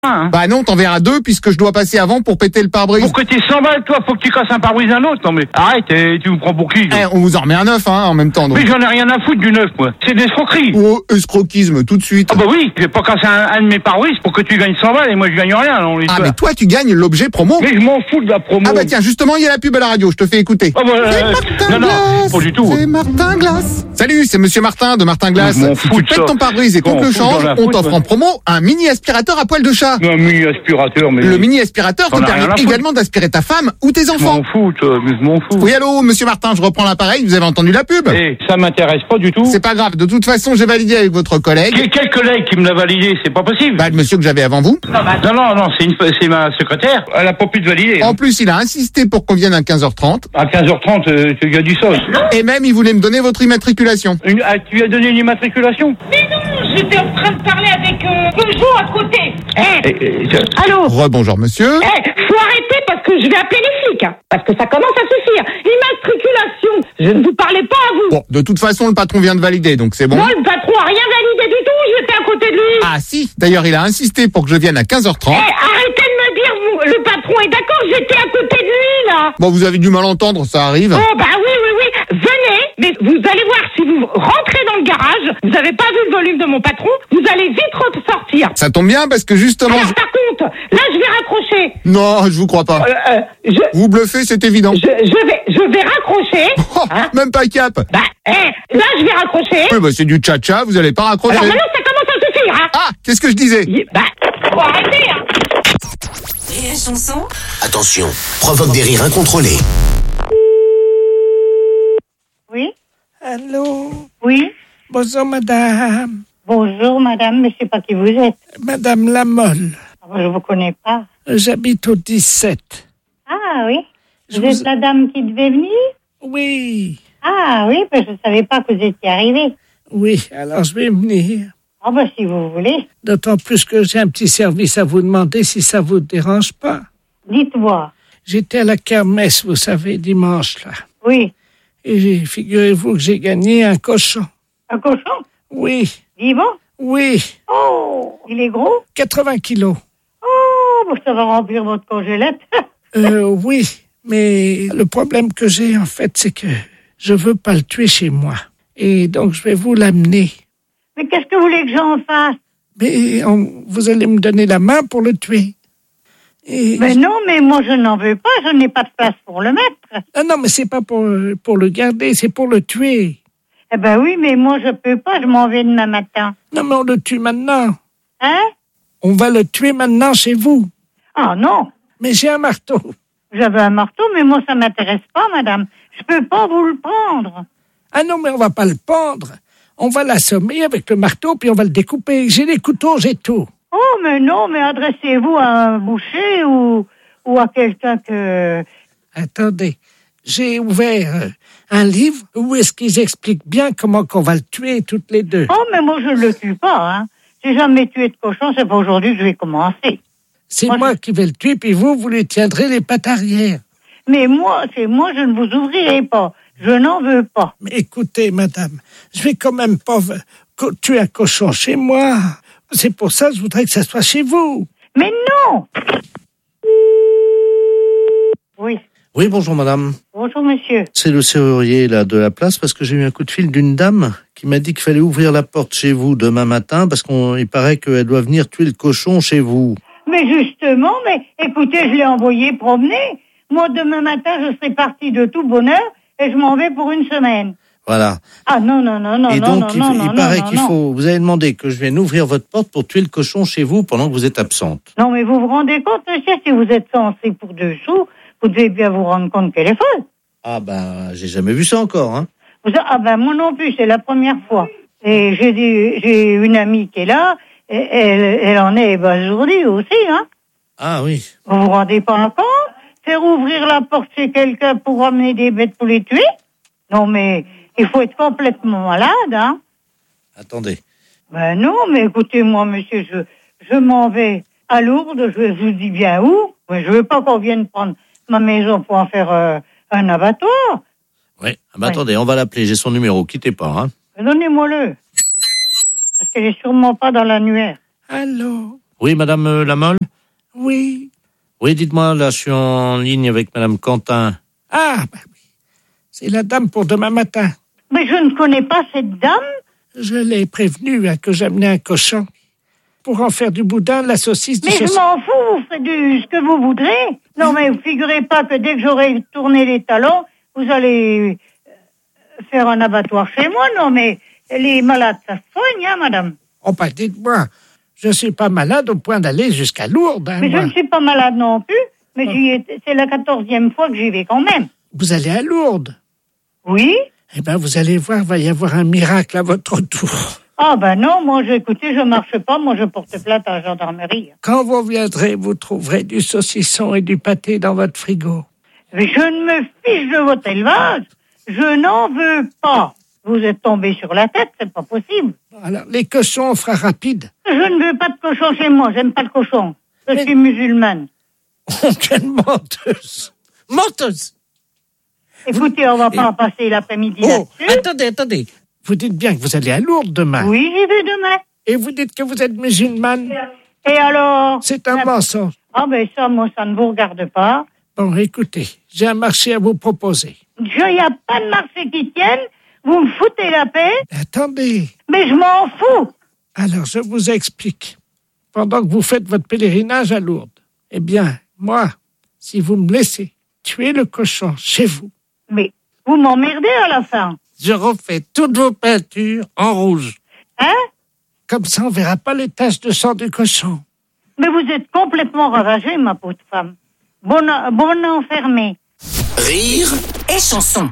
Hein. Bah non, t'en verras 2 puisque je dois passer avant pour péter le pare-brise. Pour que t'aies 100 balles, toi, faut que tu casses un pare-brise à un autre. Non mais arrête, tu me prends pour qui? On vous en remet un 9 en même temps. Donc. Mais j'en ai rien à foutre du neuf, moi. C'est des escroqueries. Oh, escroquisme, tout de suite. Ah bah oui, je vais pas casser un de mes pare-brises pour que tu gagnes 100 balles et moi je gagne rien. Non, mais toi tu gagnes l'objet promo. Mais je m'en fous de la promo. Ah bah tiens, justement, il y a la pub à la radio, je te fais écouter. Ah bah, non, pas du tout. C'est Martin Glace. Salut, c'est Monsieur Martin de Martin Glace. Si tu pètes ton pare-brise et qu'on te le change, on t'offre en promo un mini aspirateur à poil de chat. Un mini aspirateur, mais... Le mini aspirateur te permet également d'aspirer ta femme ou tes enfants. Je m'en fous. Oui, allô, Monsieur Martin, je reprends l'appareil, vous avez entendu la pub? Ça m'intéresse pas du tout. C'est pas grave, de toute façon, j'ai validé avec votre collègue. Quel collègue qui me l'a validé? C'est pas possible. Bah, le monsieur que j'avais avant vous. Non, c'est ma secrétaire. Elle a pas pu te valider. En plus, il a insisté pour qu'on vienne à 15h30. À 15h30, tu as du sol. Et même, il voulait me donner votre immatriculation. Tu lui as donné une immatriculation? Mais non, j'étais en train de parler avec Peugeot à côté. Allô? Rebonjour, monsieur. Faut arrêter parce que je vais appeler les flics. Parce que ça commence à suffire. Immatriculation. Je ne vous parlais pas à vous. Bon, de toute façon, le patron vient de valider, donc c'est bon. Non, le patron a rien validé du tout. J'étais à côté de lui. Ah si. D'ailleurs, il a insisté pour que je vienne à 15h30. Arrêtez de me dire, le patron est d'accord, j'étais à côté de lui, là. Bon, vous avez du mal entendre, ça arrive. Oh, bah oui. Venez, mais vous allez voir, si vous rentrez dans le garage, vous n'avez pas vu le volume de mon patron, vous allez vite ressortir. Ça tombe bien parce que justement... Alors, par contre, là, je vais raccrocher. Non, je vous crois pas. Vous bluffez, c'est évident. Je vais raccrocher. Oh, même pas cap. Là, je vais raccrocher. Oui, bah c'est du tcha-tcha, vous allez pas raccrocher. Alors maintenant, ça commence à suffire, hein. Ah, qu'est-ce que je disais? Faut arrêter, hein. Et la chanson? Attention, provoque des rires incontrôlés. Oui. Allô? Oui. Bonjour, madame. Bonjour, madame, mais je sais pas qui vous êtes. Madame Lamolle. Je vous connais pas. J'habite au 17. Ah oui. Vous êtes la dame qui devait venir? Oui. Ah oui, je savais pas que vous étiez arrivée. Oui, alors je vais venir. Ah si vous voulez. D'autant plus que j'ai un petit service à vous demander si ça vous dérange pas. Dites-moi. J'étais à la kermesse, vous savez, dimanche, là. Oui. Et figurez-vous que j'ai gagné un cochon. Un cochon? Oui. Vivant? Oui. Oh, il est gros? 80 kilos. Oh, ça va remplir votre congélette. Oui, mais le problème que j'ai, en fait, c'est que je veux pas le tuer chez moi. Et donc, je vais vous l'amener. Mais qu'est-ce que vous voulez que j'en fasse? Mais vous allez me donner la main pour le tuer. Mais non, mais moi je n'en veux pas, je n'ai pas de place pour le mettre. Ah non, mais c'est pas pour le garder, c'est pour le tuer. Eh ben oui, mais moi je peux pas, je m'en vais demain matin. Non, mais on le tue maintenant. Hein? On va le tuer maintenant chez vous. Ah non. Mais j'ai un marteau. J'avais un marteau, mais moi ça m'intéresse pas, madame. Je peux pas vous le prendre. Ah non, mais on va pas le pendre. On va l'assommer avec le marteau, puis on va le découper. J'ai les couteaux, j'ai tout. Oh, mais non, mais adressez-vous à un boucher ou à quelqu'un que... Attendez, j'ai ouvert un livre où est-ce qu'ils expliquent bien comment qu'on va le tuer toutes les deux. Oh, mais moi je le tue pas, hein. J'ai jamais tué de cochon, c'est pas aujourd'hui que je vais commencer. C'est moi qui vais le tuer, puis vous lui tiendrez les pattes arrière. Mais moi, je ne vous ouvrirai pas. Je n'en veux pas. Mais écoutez, madame, je vais quand même pas tuer un cochon chez moi. C'est pour ça que je voudrais que ça soit chez vous. Mais non! Oui. Oui, bonjour madame. Bonjour monsieur. C'est le serrurier là de la place parce que j'ai eu un coup de fil d'une dame qui m'a dit qu'il fallait ouvrir la porte chez vous demain matin parce qu'il paraît qu'elle doit venir tuer le cochon chez vous. Mais justement, mais écoutez, je l'ai envoyé promener. Moi, demain matin, je serai partie de tout bonheur et je m'en vais pour une semaine. Voilà. Ah non. Et donc, il paraît qu'il faut... Vous avez demandé que je vienne ouvrir votre porte pour tuer le cochon chez vous pendant que vous êtes absente. Non, mais vous vous rendez compte, monsieur, si vous êtes censé pour 2 sous, vous devez bien vous rendre compte qu'elle est folle. Ah ben, j'ai jamais vu ça encore, hein. Ah ben, moi non plus, c'est la première fois. Et j'ai une amie qui est là, et elle en est ébasourdie aussi, hein. Ah oui. Vous vous rendez pas compte? Faire ouvrir la porte chez quelqu'un pour ramener des bêtes pour les tuer? Non, mais... il faut être complètement malade, hein. Attendez. Ben non, mais écoutez-moi, monsieur, je m'en vais à Lourdes, je vous dis bien où. Mais je veux pas qu'on vienne prendre ma maison pour en faire un abattoir. Oui, ben attendez, on va l'appeler, j'ai son numéro, quittez pas, hein. Donnez-moi-le. Parce qu'elle est sûrement pas dans l'annuaire. Allô? Oui, madame Lamolle? Oui. Oui, dites-moi, là, je suis en ligne avec madame Quentin. Ah, bah oui. C'est la dame pour demain matin. Mais je ne connais pas cette dame. Je l'ai prévenue que j'amenais un cochon. Pour en faire du boudin, de la saucisse, Mais je m'en fous, vous faites ce que vous voudrez. Non, mais vous figurez pas que dès que j'aurai tourné les talons, vous allez faire un abattoir chez moi. Non, mais les malades, ça se soigne, hein, madame. Oh, bah, dites-moi, je ne suis pas malade au point d'aller jusqu'à Lourdes. Hein, mais moi. je ne suis pas malade non plus, mais c'est la 14e fois que j'y vais quand même. Vous allez à Lourdes? Oui. Eh bien, vous allez voir, il va y avoir un miracle à votre retour. Ah ben non, moi, écoutez, je marche pas, moi je porte plainte à la gendarmerie. Quand vous viendrez, vous trouverez du saucisson et du pâté dans votre frigo. Mais je ne me fiche de votre élevage. Je n'en veux pas. Vous êtes tombé sur la tête, c'est pas possible. Alors, les cochons, on fera rapide. Je ne veux pas de cochon chez moi, j'aime pas le cochon. Je suis musulmane. Oh, quelle menteuse! Menteuse! Écoutez, on va pas passer l'après-midi là-dessus. Attendez. Vous dites bien que vous allez à Lourdes demain. Oui, j'y vais demain. Et vous dites que vous êtes musulmane. Et alors? C'est un mensonge. Ah ben ça, moi, ça ne vous regarde pas. Bon, écoutez, j'ai un marché à vous proposer. Il n'y a pas de marché qui tienne. Vous me foutez la paix. Attendez. Mais je m'en fous. Alors, je vous explique. Pendant que vous faites votre pèlerinage à Lourdes, eh bien, moi, si vous me laissez tuer le cochon chez vous. Mais vous m'emmerdez à la fin. Je refais toutes vos peintures en rouge. Hein? Comme ça, on verra pas les taches de sang du cochon. Mais vous êtes complètement ravagée, ma pauvre femme. Bonne enfermée. Rire et chanson.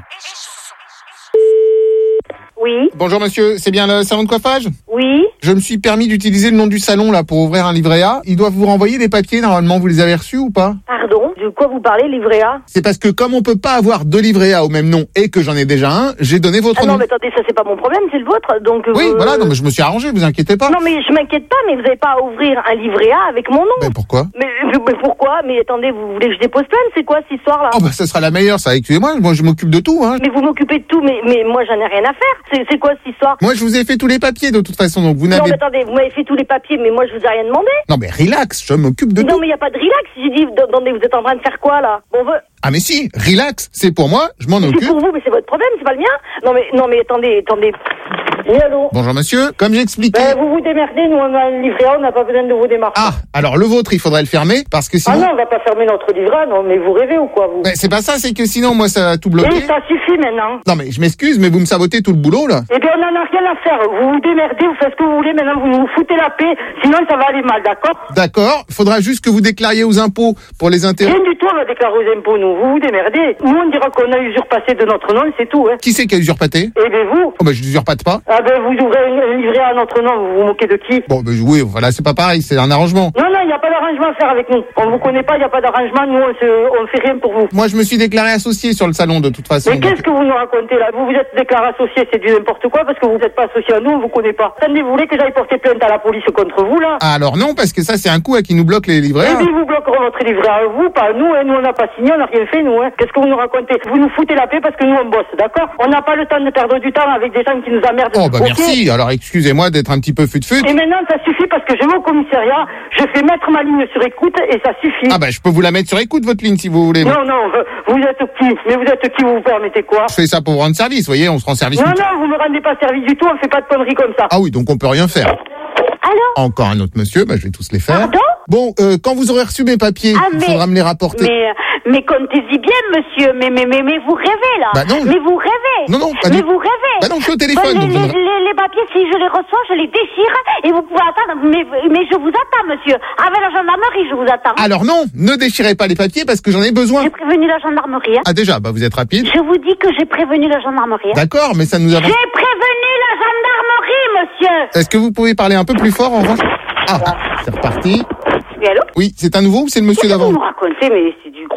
Oui. Bonjour monsieur, c'est bien le salon de coiffage? Oui. Je me suis permis d'utiliser le nom du salon là pour ouvrir un livret A. Ils doivent vous renvoyer des papiers, normalement vous les avez reçus ou pas? Pardon, de quoi vous parlez, livret A? C'est parce que comme on peut pas avoir deux livrets A au même nom et que j'en ai déjà un, j'ai donné votre nom. Non mais attendez, ça c'est pas mon problème, c'est le vôtre. Donc oui, voilà, non mais je me suis arrangé, vous inquiétez pas. Non mais je m'inquiète pas, mais vous avez pas à ouvrir un livret A avec mon nom. Mais pourquoi? Mais pourquoi? Mais attendez, vous voulez que je dépose plainte? C'est quoi cette histoire là? Oh bah ça sera la meilleure, ça, excusez-moi, moi je m'occupe de tout, hein. Mais vous m'occupez de tout, mais moi j'en ai rien à faire. C'est quoi cette histoire? Moi je vous ai fait tous les papiers de toute façon, donc vous n'avez... Non mais attendez, vous m'avez fait tous les papiers, mais moi je vous ai rien demandé. Non mais relax, je m'occupe de tout. Non mais y a pas de relax, j'ai dit, attendez, vous êtes en train de faire quoi là? Bon, Ah mais si, relax, c'est pour moi, je m'en occupe. C'est pour vous, mais c'est votre problème, c'est pas le mien. Non mais attendez. Oui, allô? Bonjour monsieur, comme j'ai expliqué... vous vous démerdez, nous on a un livret A, on n'a pas besoin de vos démarches. Ah, alors le vôtre, il faudrait le fermer, parce que sinon... Ah non, on va pas fermer notre livret A, non, mais vous rêvez ou quoi, vous? Mais c'est pas ça, c'est que sinon, moi, ça va tout bloquer. Oui, ça suffit maintenant. Non mais je m'excuse, mais vous me sabotez tout le boulot, là. Eh bien, on en a rien à faire. Vous vous démerdez, vous faites ce que vous voulez, maintenant vous nous foutez la paix, sinon ça va aller mal, d'accord? D'accord, faudra juste que vous déclariez aux impôts pour les intérêts. Rien du tout, on va déclarer aux impôts, nous. Vous vous démerdez. Nous, on dira qu'on a usurpé de notre nom, c'est tout, hein. Qui c'est qui a usurpaté? Eh bien, vous. Oh bah je n'usurpate pas. Ah ben, vous ouvrez un livret à notre nom, vous vous moquez de qui? Bon, bah oui, voilà, c'est pas pareil, c'est un arrangement. Non, il n'y a pas d'arrangement à faire avec nous. On vous connaît pas, il n'y a pas d'arrangement, nous, on fait rien pour vous. Moi, je me suis déclaré associé sur le salon, de toute façon. Mais qu'est-ce que vous nous racontez, là? Vous êtes déclaré associé, c'est du n'importe quoi, parce que vous n'êtes pas associé à nous, on vous connaît pas. Attendez, vous voulez que j'aille porter plainte à la police contre vous, là? Ah, alors non, parce que ça, c'est un coup à qui nous bloque les livrets. Eh bien, vous bloquerez votre livret à vous, pas à nous, hein. Nous, on n'a pas signé, on n'a rien fait, nous, hein. Qu'est-ce que vous nous racontez? Vous nous foutez la paix parce que nous, on bosse, d'accord? On n'a pas le temps de perdre du temps avec des gens qui nous emmerdent. Oh, bah merci. Alors, excusez-moi d'être un petit peu fut-fut. Et maintenant, ça suffit parce que je vais au commissariat, je fais mettre ma ligne sur écoute et ça suffit. Ah, bah, je peux vous la mettre sur écoute, votre ligne, si vous voulez. Non, vous êtes qui? Mais vous êtes qui? Vous vous permettez quoi? Je fais ça pour vous rendre service, vous voyez, on se rend service. Non, vous me rendez pas service du tout, on fait pas de conneries comme ça. Ah oui, donc on peut rien faire. Alors? Encore un autre monsieur, bah, je vais tous les faire. Pardon? Bon, quand vous aurez reçu mes papiers, il faudra me les rapporter. Mais comptez-y bien, monsieur. Mais vous rêvez, là. Bah non. Mais vous rêvez. Non, pas mais du... vous rêvez. Bah non, je suis au téléphone. Les papiers, si je les reçois, je les déchire et vous pouvez attendre. Mais je vous attends, monsieur. Avec la gendarmerie, je vous attends. Alors non, ne déchirez pas les papiers parce que j'en ai besoin. J'ai prévenu la gendarmerie. Hein. Ah déjà, bah vous êtes rapide. Je vous dis que j'ai prévenu la gendarmerie. Hein. D'accord, mais ça nous avance. J'ai prévenu la gendarmerie, monsieur. Est-ce que vous pouvez parler un peu plus fort en revanche? Ah, c'est reparti. Oui, allô? Oui, c'est un nouveau ou c'est le monsieur d'avant? Vous me racontez, mais c'est du gros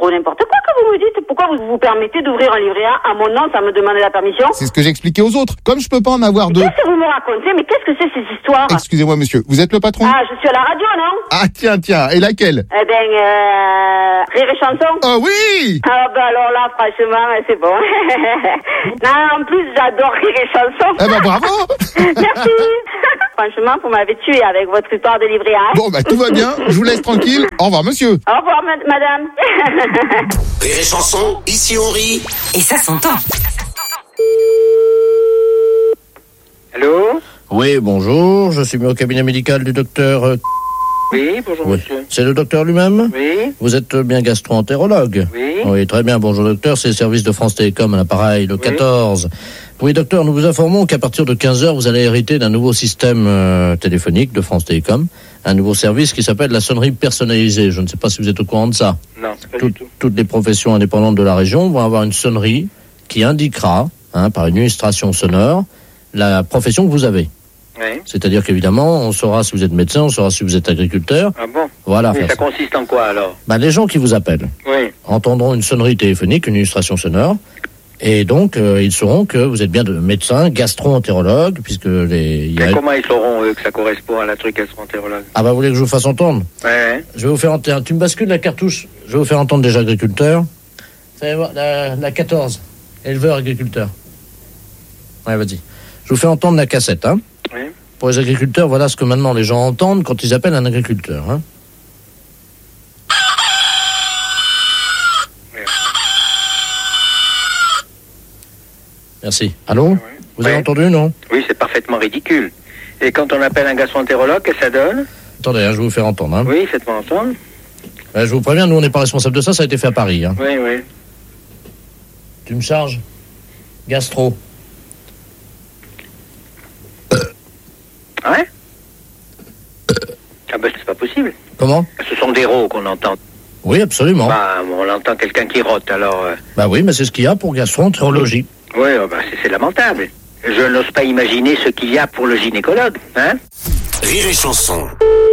trop n'importe quoi que vous me dites. Pourquoi vous vous permettez d'ouvrir un livret A à mon nom sans me demander la permission? C'est ce que j'expliquais aux autres. Comme je peux pas en avoir deux. Qu'est-ce que vous me racontez? Mais qu'est-ce que c'est ces histoires? Excusez-moi, monsieur. Vous êtes le patron? Ah, je suis à la radio, non? Ah, tiens. Et laquelle? Eh ben, Rire et Chanson. Oh oui! Ah, ben alors là, franchement, c'est bon. Non, en plus, j'adore Rire et Chanson. Eh ben, bravo! Merci. Franchement, vous m'avez tué avec votre histoire de livret A. Bon, bah, tout va bien. Je vous laisse tranquille. Au revoir, monsieur. Au revoir, madame. Rire et Chanson, ici on rit. Et ça s'entend. Allô? Oui, bonjour. Je suis mis au cabinet médical du docteur... Oui, bonjour monsieur. C'est le docteur lui-même? Oui. Vous êtes bien gastro-entérologue? Oui. Oui, très bien. Bonjour docteur, c'est le service de France Télécom à l'appareil, le 14. Oui docteur, nous vous informons qu'à partir de 15h, vous allez hériter d'un nouveau système téléphonique de France Télécom, un nouveau service qui s'appelle la sonnerie personnalisée. Je ne sais pas si vous êtes au courant de ça. Non, pas du tout. Toutes les professions indépendantes de la région vont avoir une sonnerie qui indiquera, par une illustration sonore, la profession que vous avez. Oui. C'est-à-dire qu'évidemment, on saura si vous êtes médecin, on saura si vous êtes agriculteur. Ah bon? Voilà. Mais ça consiste en quoi alors? Les gens qui vous appellent entendront une sonnerie téléphonique, une illustration sonore, et donc ils sauront que vous êtes bien de médecin, gastro-entérologue, puisque comment ils sauront eux que ça correspond à la truc gastro-entérologue? Ah vous voulez que je vous fasse entendre? Ouais. Je vais vous faire entendre. Tu me bascules la cartouche. Je vais vous faire entendre déjà agriculteur. Vous allez voir la 14, éleveur agriculteur. Ouais, vas-y. Je vous fais entendre la cassette, hein. Oui. Pour les agriculteurs, voilà ce que maintenant les gens entendent quand ils appellent un agriculteur, hein. Oui. Merci. Allô? Vous avez entendu, non? Oui, c'est parfaitement ridicule. Et quand on appelle un gastro-entérologue, qu'est-ce que ça donne? Attendez, je vais vous faire entendre, hein. Oui, faites-moi entendre. Je vous préviens, nous on n'est pas responsable de ça, ça a été fait à Paris, hein. Oui, oui. Tu me charges? Gastro. Ouais? Ah ben c'est pas possible. Comment? Ce sont des rots qu'on entend. Oui, absolument. On entend quelqu'un qui rote, alors... oui, mais c'est ce qu'il y a pour gastro-entérologie. Oui, c'est lamentable. Je n'ose pas imaginer ce qu'il y a pour le gynécologue, hein? Rire et Chanson.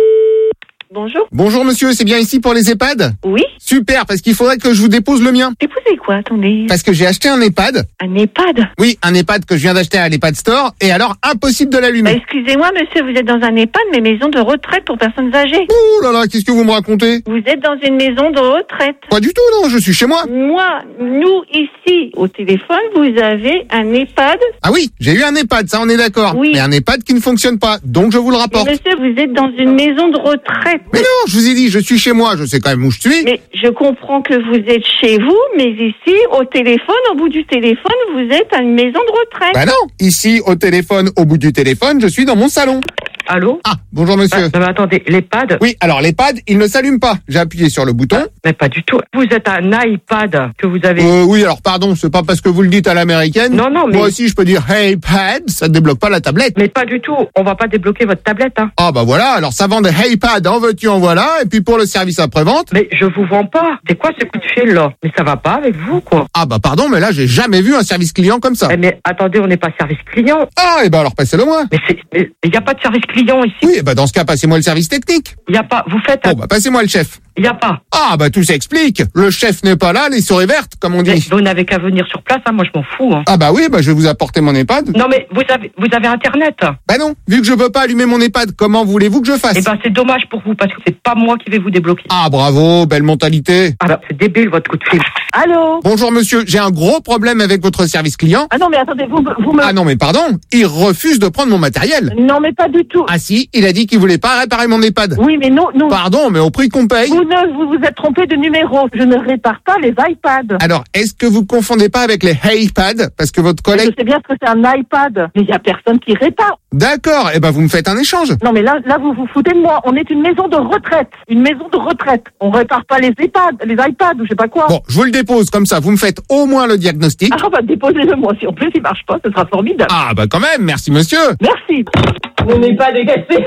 Bonjour. Bonjour monsieur, c'est bien ici pour les EHPAD? Oui. Super, parce qu'il faudrait que je vous dépose le mien. Déposez quoi? Attendez. Parce que j'ai acheté un EHPAD. Un EHPAD? Oui, un EHPAD que je viens d'acheter à l'EHPAD Store, et alors impossible de l'allumer. Excusez-moi monsieur, vous êtes dans un EHPAD, mais maison de retraite pour personnes âgées. Ouh là là, qu'est-ce que vous me racontez? Vous êtes dans une maison de retraite. Pas du tout, non, je suis chez moi. Nous ici, au téléphone, vous avez un EHPAD. Ah oui, j'ai eu un EHPAD, ça on est d'accord. Oui. Mais un EHPAD qui ne fonctionne pas, donc je vous le rapporte. Mais monsieur, vous êtes dans une maison de retraite. Mais non, je vous ai dit, je suis chez moi, je sais quand même où je suis. Mais je comprends que vous êtes chez vous, mais ici, au téléphone, au bout du téléphone, vous êtes à une maison de retraite. Bah non, ici, au téléphone, au bout du téléphone, je suis dans mon salon. Allô? Ah, bonjour monsieur. Mais attendez, l'EHPAD? Oui, alors l'EHPAD, il ne s'allume pas. J'ai appuyé sur le bouton. Mais pas du tout. Vous êtes un iPad que vous avez... Oui, alors pardon, c'est pas parce que vous le dites à l'américaine. Non, mais... Moi aussi, je peux dire Hey Pad, ça ne débloque pas la tablette. Mais pas du tout, on va pas débloquer votre tablette, hein. Ah bah voilà, alors ça vend des Hey Pad, en veux-tu, en voilà, et puis pour le service après-vente... Mais je vous vends pas. C'est quoi ce coup de fil, là? Mais ça va pas avec vous, quoi. Ah bah pardon, mais là, j'ai jamais vu un service client comme ça. Mais attendez, on n'est pas service client. Ah, et bah alors passez-le moi. Mais il y a pas de service client ici. Oui, et bah dans ce cas, passez-moi le service technique. Il y a pas, vous faites... Bon bah passez-moi le chef. Il y a pas. Ah bah tout s'explique. Le chef n'est pas là, les souris vertes, comme on dit. Mais vous n'avez qu'à venir sur place, hein, moi je m'en fous. Hein. Ah bah oui, bah je vais vous apporter mon EHPAD. Non mais vous avez Internet. Bah non, vu que je peux pas allumer mon EHPAD, comment voulez-vous que je fasse? Eh ben c'est dommage pour vous, parce que c'est pas moi qui vais vous débloquer. Ah bravo, belle mentalité. Ah bah c'est débile votre coup de fil. Allô? Bonjour monsieur, j'ai un gros problème avec votre service client. Ah non mais attendez, vous me... Ah non mais pardon, il refuse de prendre mon matériel. Non mais pas du tout. Ah si, il a dit qu'il voulait pas réparer mon EHPAD. Oui mais non. Pardon, mais au prix qu'on paye. Vous vous êtes trompé de numéro. Je ne répare pas les iPads. Alors, est-ce que vous confondez pas avec les HeyPad? Parce que votre collègue... Je sais bien ce que c'est un iPad, mais il y a personne qui répare. D'accord, et ben vous me faites un échange. Non mais là vous vous foutez de moi. On est une maison de retraite. Une maison de retraite. On répare pas les iPads ou je sais pas quoi. Bon, je vous le dépose comme ça, vous me faites au moins le diagnostic. Ah bah déposez-le moi. Si en plus il marche pas, ce sera formidable. Ah bah quand même, merci monsieur. Merci. Vous n'êtes pas dégagé.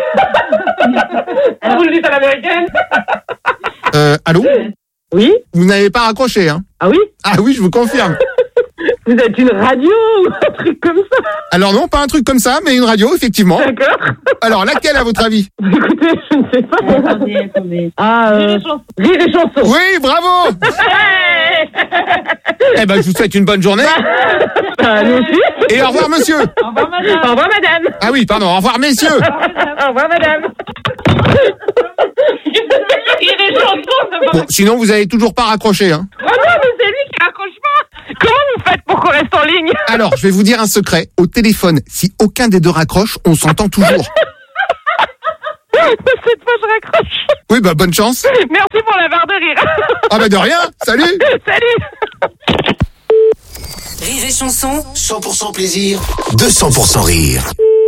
Vous le dites à l'américaine. Allô? Oui? Vous n'avez pas raccroché, hein? Ah oui? Ah oui, je vous confirme. Vous êtes une radio ou un truc comme ça? Alors non, pas un truc comme ça, mais une radio, effectivement. D'accord. Alors, laquelle, à votre avis? Écoutez, je ne sais pas. Attendez. Rire et chanson. Oui, bravo. Eh ben, je vous souhaite une bonne journée. Nous aussi. Et au revoir, monsieur. Au revoir, madame. Au revoir, madame. Ah oui, pardon, au revoir, messieurs. Au revoir, madame. Rire et chanson. Bon, sinon, vous avez toujours pas raccroché, hein. Oh non, mais c'est lui qui raccroche pas. Comment vous faites pour qu'on reste en ligne? Alors, je vais vous dire un secret. Au téléphone, si aucun des deux raccroche, on s'entend toujours. Cette fois, je raccroche. Oui, bah, bonne chance. Merci pour la barre de rire. Ah bah, de rien. Salut. Salut. Rire et chanson. 100% plaisir, 200% rire.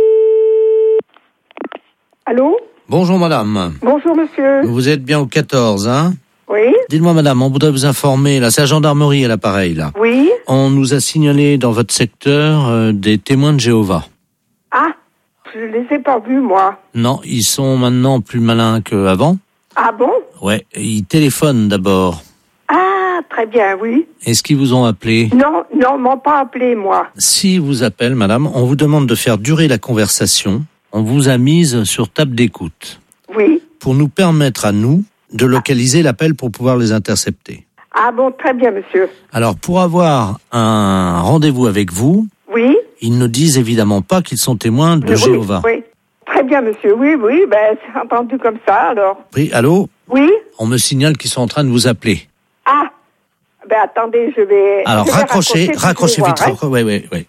Allô? Bonjour madame. Bonjour, monsieur. Vous êtes bien au 14, hein? Oui? Dites-moi madame, on voudrait vous informer, là, c'est la gendarmerie à l'appareil, là. Oui? On nous a signalé dans votre secteur des témoins de Jéhovah. Ah, je les ai pas vus, moi. Non, ils sont maintenant plus malins qu'avant. Ah bon? Ouais, ils téléphonent d'abord. Ah, très bien, oui. Est-ce qu'ils vous ont appelé? Non, ils m'ont pas appelé, moi. S'ils vous appellent, madame, on vous demande de faire durer la conversation. On vous a mise sur table d'écoute. Oui. Pour nous permettre à nous de localiser l'appel pour pouvoir les intercepter. Ah bon, très bien, monsieur. Alors, pour avoir un rendez-vous avec vous, Oui? ils ne disent évidemment pas qu'ils sont témoins de Jéhovah. Oui. Très bien, monsieur. Oui, ben, c'est entendu comme ça, alors. Oui, allô? Oui? On me signale qu'ils sont en train de vous appeler. Ah! Ben, attendez, je vais... Alors, je vais raccrochez vite. voir, hein. Oui.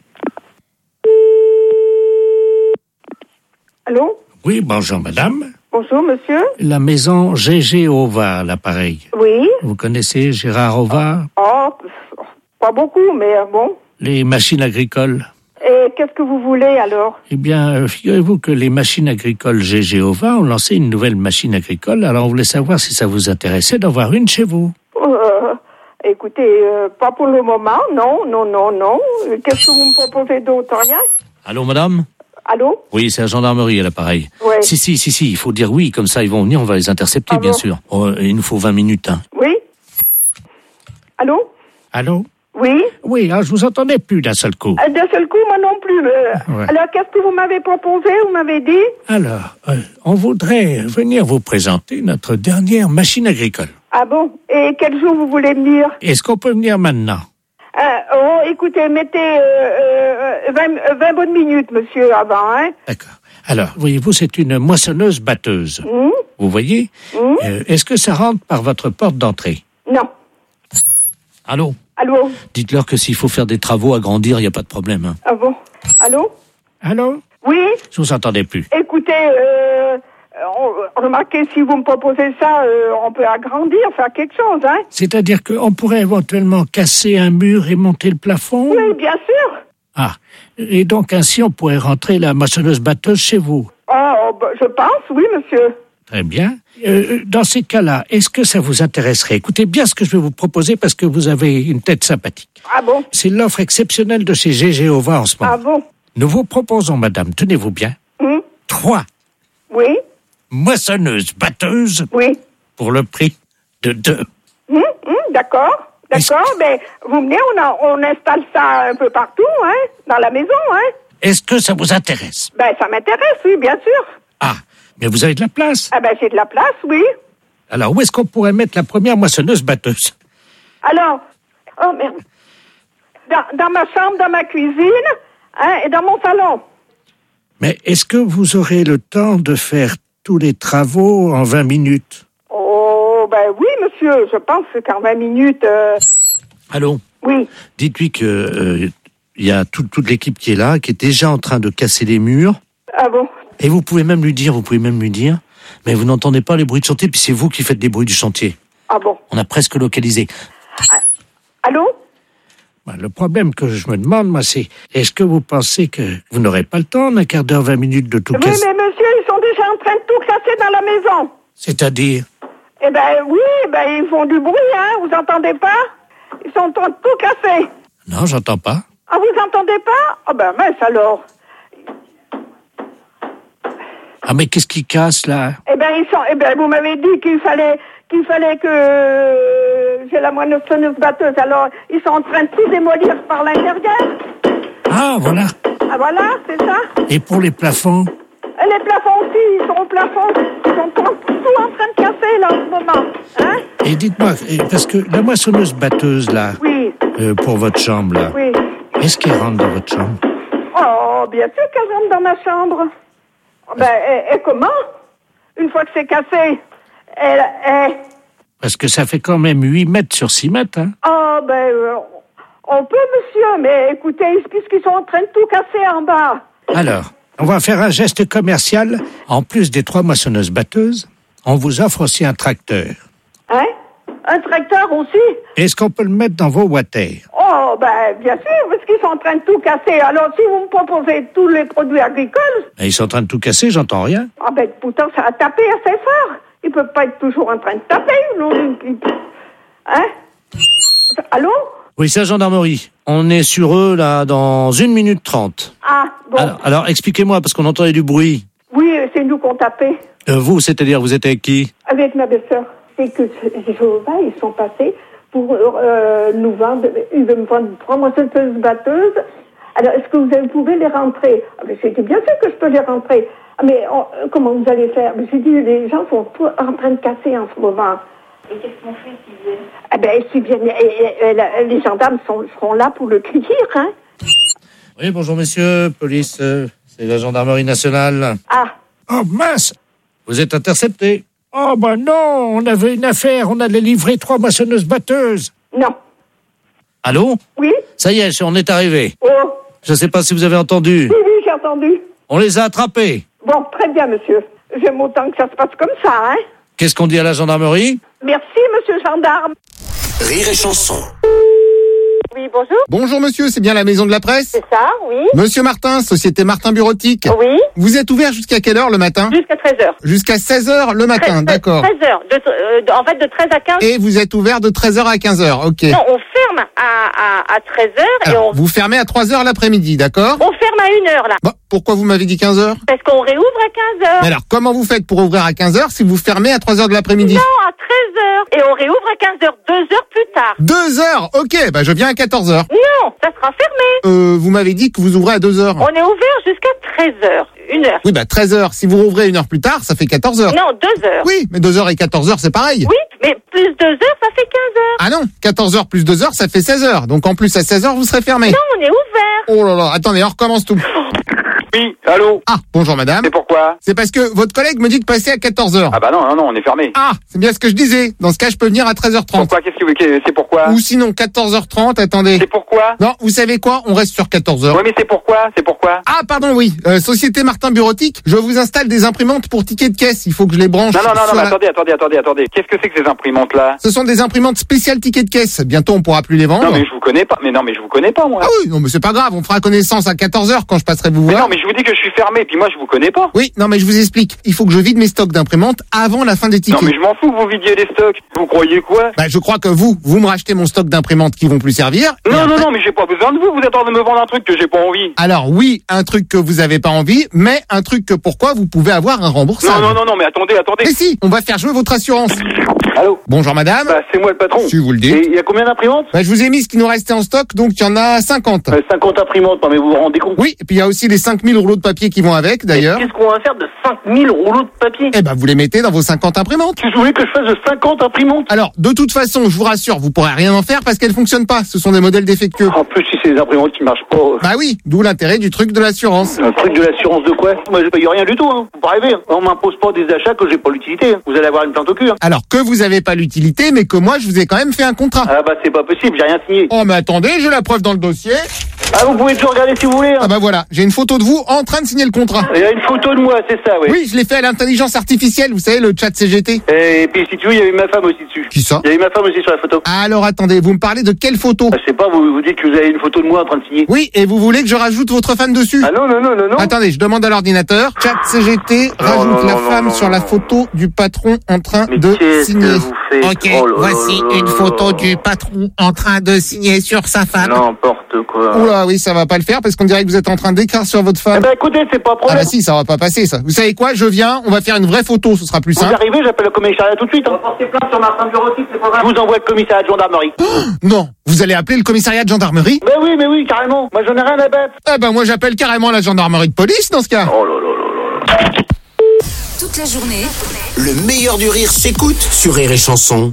Allô? Oui, bonjour madame. Bonjour, monsieur. La maison GG Ova, l'appareil. Oui? Vous connaissez Gérard Ova? Oh, pas beaucoup, mais bon. Les machines agricoles. Et qu'est-ce que vous voulez, alors? Eh bien, figurez-vous que les machines agricoles GG Ova ont lancé une nouvelle machine agricole. Alors, on voulait savoir si ça vous intéressait d'en voir une chez vous. Écoutez, pas pour le moment, non. Qu'est-ce que vous me proposez d'autre? Rien? Allô, madame? Allô? Oui, c'est la gendarmerie à l'appareil. Ouais. Si, il faut dire oui, comme ça ils vont venir, on va les intercepter, Ah bien bon? sûr. Oh, il nous faut 20 minutes. Hein. Oui? Allô? Allô? Oui? Oui, je vous entendais plus d'un seul coup. D'un seul coup, moi non plus. Ouais. Alors, qu'est-ce que vous m'avez proposé? Vous m'avez dit? Alors, on voudrait venir vous présenter notre dernière machine agricole. Ah bon? Et quel jour vous voulez venir? Est-ce qu'on peut venir maintenant? Écoutez, mettez 20 bonnes minutes, monsieur, avant, hein? D'accord. Alors, voyez-vous, c'est une moissonneuse-batteuse. Vous voyez? Est-ce que ça rentre par votre porte d'entrée? Non. Allô? Allô? Dites-leur que s'il faut faire des travaux, agrandir, il n'y a pas de problème. Hein. Ah bon? Allô? Allô? Oui? Je vous entendais plus. Écoutez, remarquez, si vous me proposez ça, on peut agrandir, faire quelque chose, hein? C'est-à-dire qu'on pourrait éventuellement casser un mur et monter le plafond? Oui, bien sûr. Ah, et donc ainsi on pourrait rentrer la moissonneuse-batteuse chez vous? Je pense, oui, monsieur. Très bien. Dans ces cas-là, est-ce que ça vous intéresserait? Écoutez bien ce que je vais vous proposer parce que vous avez une tête sympathique. Ah bon? C'est l'offre exceptionnelle de chez GG Ova en ce moment. Ah bon? Nous vous proposons, madame, tenez-vous bien, 3 Oui? moissonneuses-batteuses pour le prix de 2. D'accord. Mais vous venez, on installe ça un peu partout, hein? Dans la maison, hein? Est-ce que ça vous intéresse? Ben, ça m'intéresse, oui, bien sûr. Ah, mais vous avez de la place. Ah ben, j'ai de la place, oui. Alors, où est-ce qu'on pourrait mettre la première moissonneuse-batteuse? Alors, oh merde. Dans ma chambre, dans ma cuisine, hein, et dans mon salon. Mais est-ce que vous aurez le temps de faire tous les travaux en 20 minutes? Oh, ben oui, monsieur, je pense qu'en 20 minutes... Allô? Oui. Dites-lui que il y a toute l'équipe qui est là, qui est déjà en train de casser les murs. Ah bon? Et vous pouvez même lui dire, mais vous n'entendez pas les bruits de chantier, puis c'est vous qui faites des bruits du chantier. Ah bon? On a presque localisé. Allô? Le problème que je me demande, moi, c'est est-ce que vous pensez que vous n'aurez pas le temps en un quart d'heure, 20 minutes de tout casser? Oui, mais monsieur, ils sont déjà en train de tout casser dans la maison. C'est-à-dire? Eh ben oui, ils font du bruit, hein, vous entendez pas? Ils sont en train de tout casser. Non, j'entends pas. Ah, vous entendez pas? Ah ben mince alors. Ah, mais qu'est-ce qui casse, là? Vous m'avez dit qu'il fallait que j'ai la moissonneuse batteuse. Alors, ils sont en train de tout démolir par l'intérieur. Ah, voilà. Ah, voilà, c'est ça. Et pour les plafonds? Les plafonds aussi, ils sont au plafond. Ils sont tout en train de casser, là, en ce moment. Hein? Et dites-moi, parce que la moissonneuse batteuse, là, oui. Pour votre chambre, là, oui. Est-ce qu'elle rentre dans votre chambre? Oh, bien sûr qu'elle rentre dans ma chambre. Ben, et comment? Une fois que c'est cassé, elle... Parce que ça fait quand même 8 mètres sur 6 mètres, hein? Oh, ben, on peut, monsieur, mais écoutez, puisqu'ils sont en train de tout casser en bas. Alors, on va faire un geste commercial. En plus des 3 moissonneuses batteuses, on vous offre aussi un tracteur. Hein? Un tracteur aussi? Est-ce qu'on peut le mettre dans vos water? Oh, ben, bien sûr, parce qu'ils sont en train de tout casser. Alors, si vous me proposez tous les produits agricoles... Et ils sont en train de tout casser, j'entends rien. Ah, ben, pourtant, ça a tapé assez fort. Ils peuvent pas être toujours en train de taper, non? Hein? Allô? Oui, c'est la gendarmerie. On est sur eux, là, dans 1 minute 30. Ah, bon. Alors expliquez-moi, parce qu'on entendait du bruit. Oui, c'est nous qu'on tapait. Vous, c'est-à-dire, vous êtes avec qui? Avec ma belle-sœur. C'est que Jéhovah, ils sont passés pour nous vendre. Ils veulent me vendre 3 moissonneuses batteuses. Alors, est-ce que vous pouvez les rentrer? Ah, mais j'ai dit, bien sûr que je peux les rentrer. Ah, mais comment vous allez faire? J'ai dit, les gens sont tous en train de casser en ce moment. Et qu'est-ce qu'on fait s'ils viennent? Ah ben, s'ils viennent, les gendarmes seront là pour le cueillir, hein? Oui, bonjour messieurs, police, c'est la gendarmerie nationale. Ah. Oh mince! Vous êtes interceptés. Oh ben non, on avait une affaire, on allait livrer 3 moissonneuses batteuses. Non. Allô? Oui? Ça y est, on est arrivé. Oh. Je ne sais pas si vous avez entendu. Oui, j'ai entendu. On les a attrapés. Bon, très bien, monsieur. J'aime autant que ça se passe comme ça, hein? Qu'est-ce qu'on dit à la gendarmerie? Merci, monsieur gendarme. Rire et chanson. Oui, bonjour. Bonjour monsieur, c'est bien la maison de la presse? C'est ça, oui. Monsieur Martin, société Martin Bureautique. Oui. Vous êtes ouvert jusqu'à quelle heure le matin? Jusqu'à 13h. Jusqu'à 16h le matin, d'accord. 13h. En fait, de 13 à 15. Et vous êtes ouvert de 13h à 15h, ok. Non, on ferme à 13h et on... Vous fermez à 3h l'après-midi, d'accord? On ferme à 1h, là. Bon, pourquoi vous m'avez dit 15h? Parce qu'on réouvre à 15h. Mais alors, comment vous faites pour ouvrir à 15h si vous fermez à 3h de l'après-midi? Non, à 13h. Et on réouvre à 15h, 2 heures plus tard. 2 heures? Ok, bah je viens à 14h. Non, ça sera fermé. Vous m'avez dit que vous ouvrez à 2h. On est ouvert jusqu'à 13h. 1h. Oui, bah 13h. Si vous rouvrez 1 heure plus tard, ça fait 14h. Non, 2 heures. Oui, mais 2h et 14h, c'est pareil. Oui, mais plus 2 heures, ça fait 15h. Ah non, 14h plus 2h, ça fait 16h. Donc en plus, à 16h, vous serez fermé. Non, on est ouvert. Oh là là, attendez, on recommence tout. Oui, allô? Ah, bonjour madame. C'est pourquoi? C'est parce que votre collègue me dit de passer à 14h. Ah bah non, on est fermé. Ah, c'est bien ce que je disais. Dans ce cas, je peux venir à 13h30. Pourquoi? C'est pourquoi? Ou sinon 14h30, attendez. C'est pourquoi? Non, vous savez quoi? On reste sur 14h. Ouais, mais c'est pourquoi? Ah, pardon, oui. Société Martin Bureautique, je vous installe des imprimantes pour tickets de caisse. Il faut que je les branche. Non, mais attendez. Qu'est-ce que c'est que ces imprimantes-là? Ce sont des imprimantes spéciales tickets de caisse. Bientôt, on pourra plus les vendre. Non, mais je vous connais pas. Moi. Ah oui, non, mais c'est pas grave. On fera connaissance à 14h quand je passerai vous mais voir. non, mais je vous dis que je suis fermé, puis moi, je vous connais pas. Oui, non, mais je vous explique. Il faut que je vide mes stocks d'imprimantes avant la fin des tickets. Non, mais je m'en fous que vous vidiez les stocks. Vous croyez quoi? Bah, je crois que vous me rachetez mon stock d'imprimantes qui vont plus servir. Non, mais j'ai pas besoin de vous. Vous êtes en train de me vendre un truc que j'ai pas envie. Alors oui, un truc que vous avez pas envie, mais un truc que pourquoi vous pouvez avoir un remboursable. Non, mais attendez. Mais si, on va faire jouer votre assurance. Allô? Bonjour madame. Bah, c'est moi le patron. Si vous le dites. Et il y a combien d'imprimantes? Bah, je vous ai mis ce qui nous restait en stock, donc il y en a 50. 50 imprimantes, mais vous vous rendez compte? Oui, et puis il y a aussi les 5000 rouleaux de papier qui vont avec, d'ailleurs. Qu'est-ce qu'on va faire de 5000 rouleaux de papier? Eh ben, vous les mettez dans vos 50 imprimantes. Tu voulais que je fasse de 50 imprimantes? Alors, de toute façon, je vous rassure, vous pourrez rien en faire parce qu'elles fonctionnent pas. Ce sont des modèles défectueux. En plus, si c'est des imprimantes qui marchent pas... Bah oui, d'où l'intérêt du truc de l'assurance. Un truc de l'assurance de quoi? Moi, je paye rien du tout, hein. Faut pas rêver. On m'impose pas des achats que j'ai pas l'utilité. Vous allez avoir une plante au cul, hein. Alors que vous avez pas l'utilité, mais que moi, je vous ai quand même fait un contrat. Ah bah, c'est pas possible, j'ai rien signé. Oh, mais attendez, j'ai la preuve dans le dossier. Ah, vous pouvez toujours regarder si vous voulez, hein. Ah bah voilà, j'ai une photo de vous en train de signer le contrat. Il y a une photo de moi, c'est ça, oui. Oui, je l'ai fait à l'intelligence artificielle, vous savez, le chat CGT. Et puis, si tu veux, il y avait ma femme aussi dessus. Qui ça? Il y avait ma femme aussi sur la photo. Alors attendez, vous me parlez de quelle photo? Je sais pas, vous dites que vous avez une photo de moi en train de signer. Oui, et vous voulez que je rajoute votre femme dessus? Ah non. Attendez, je demande à l'ordinateur. Chat CGT rajoute la femme sur la photo du patron en train de signer. Ok, voici une photo du patron en train de signer sur sa femme. N'importe quoi. Oula, bah oui, ça va pas le faire parce qu'on dirait que vous êtes en train d'écrire sur votre femme. Eh ben écoutez, c'est pas un problème. Ah bah si, ça va pas passer ça. Vous savez quoi, je viens, on va faire une vraie photo, ce sera plus simple. Vous arrivez, j'appelle le commissariat tout de suite. On va porter plainte sur ma femme bureautique, c'est pas grave. Je vous envoie le commissariat de gendarmerie. Non, vous allez appeler le commissariat de gendarmerie? Mais oui, carrément. Moi j'en ai rien à battre. Eh ben moi j'appelle carrément la gendarmerie de police dans ce cas. Oh là là là là. Toute la journée, Le meilleur du rire s'écoute sur Rire et Chanson.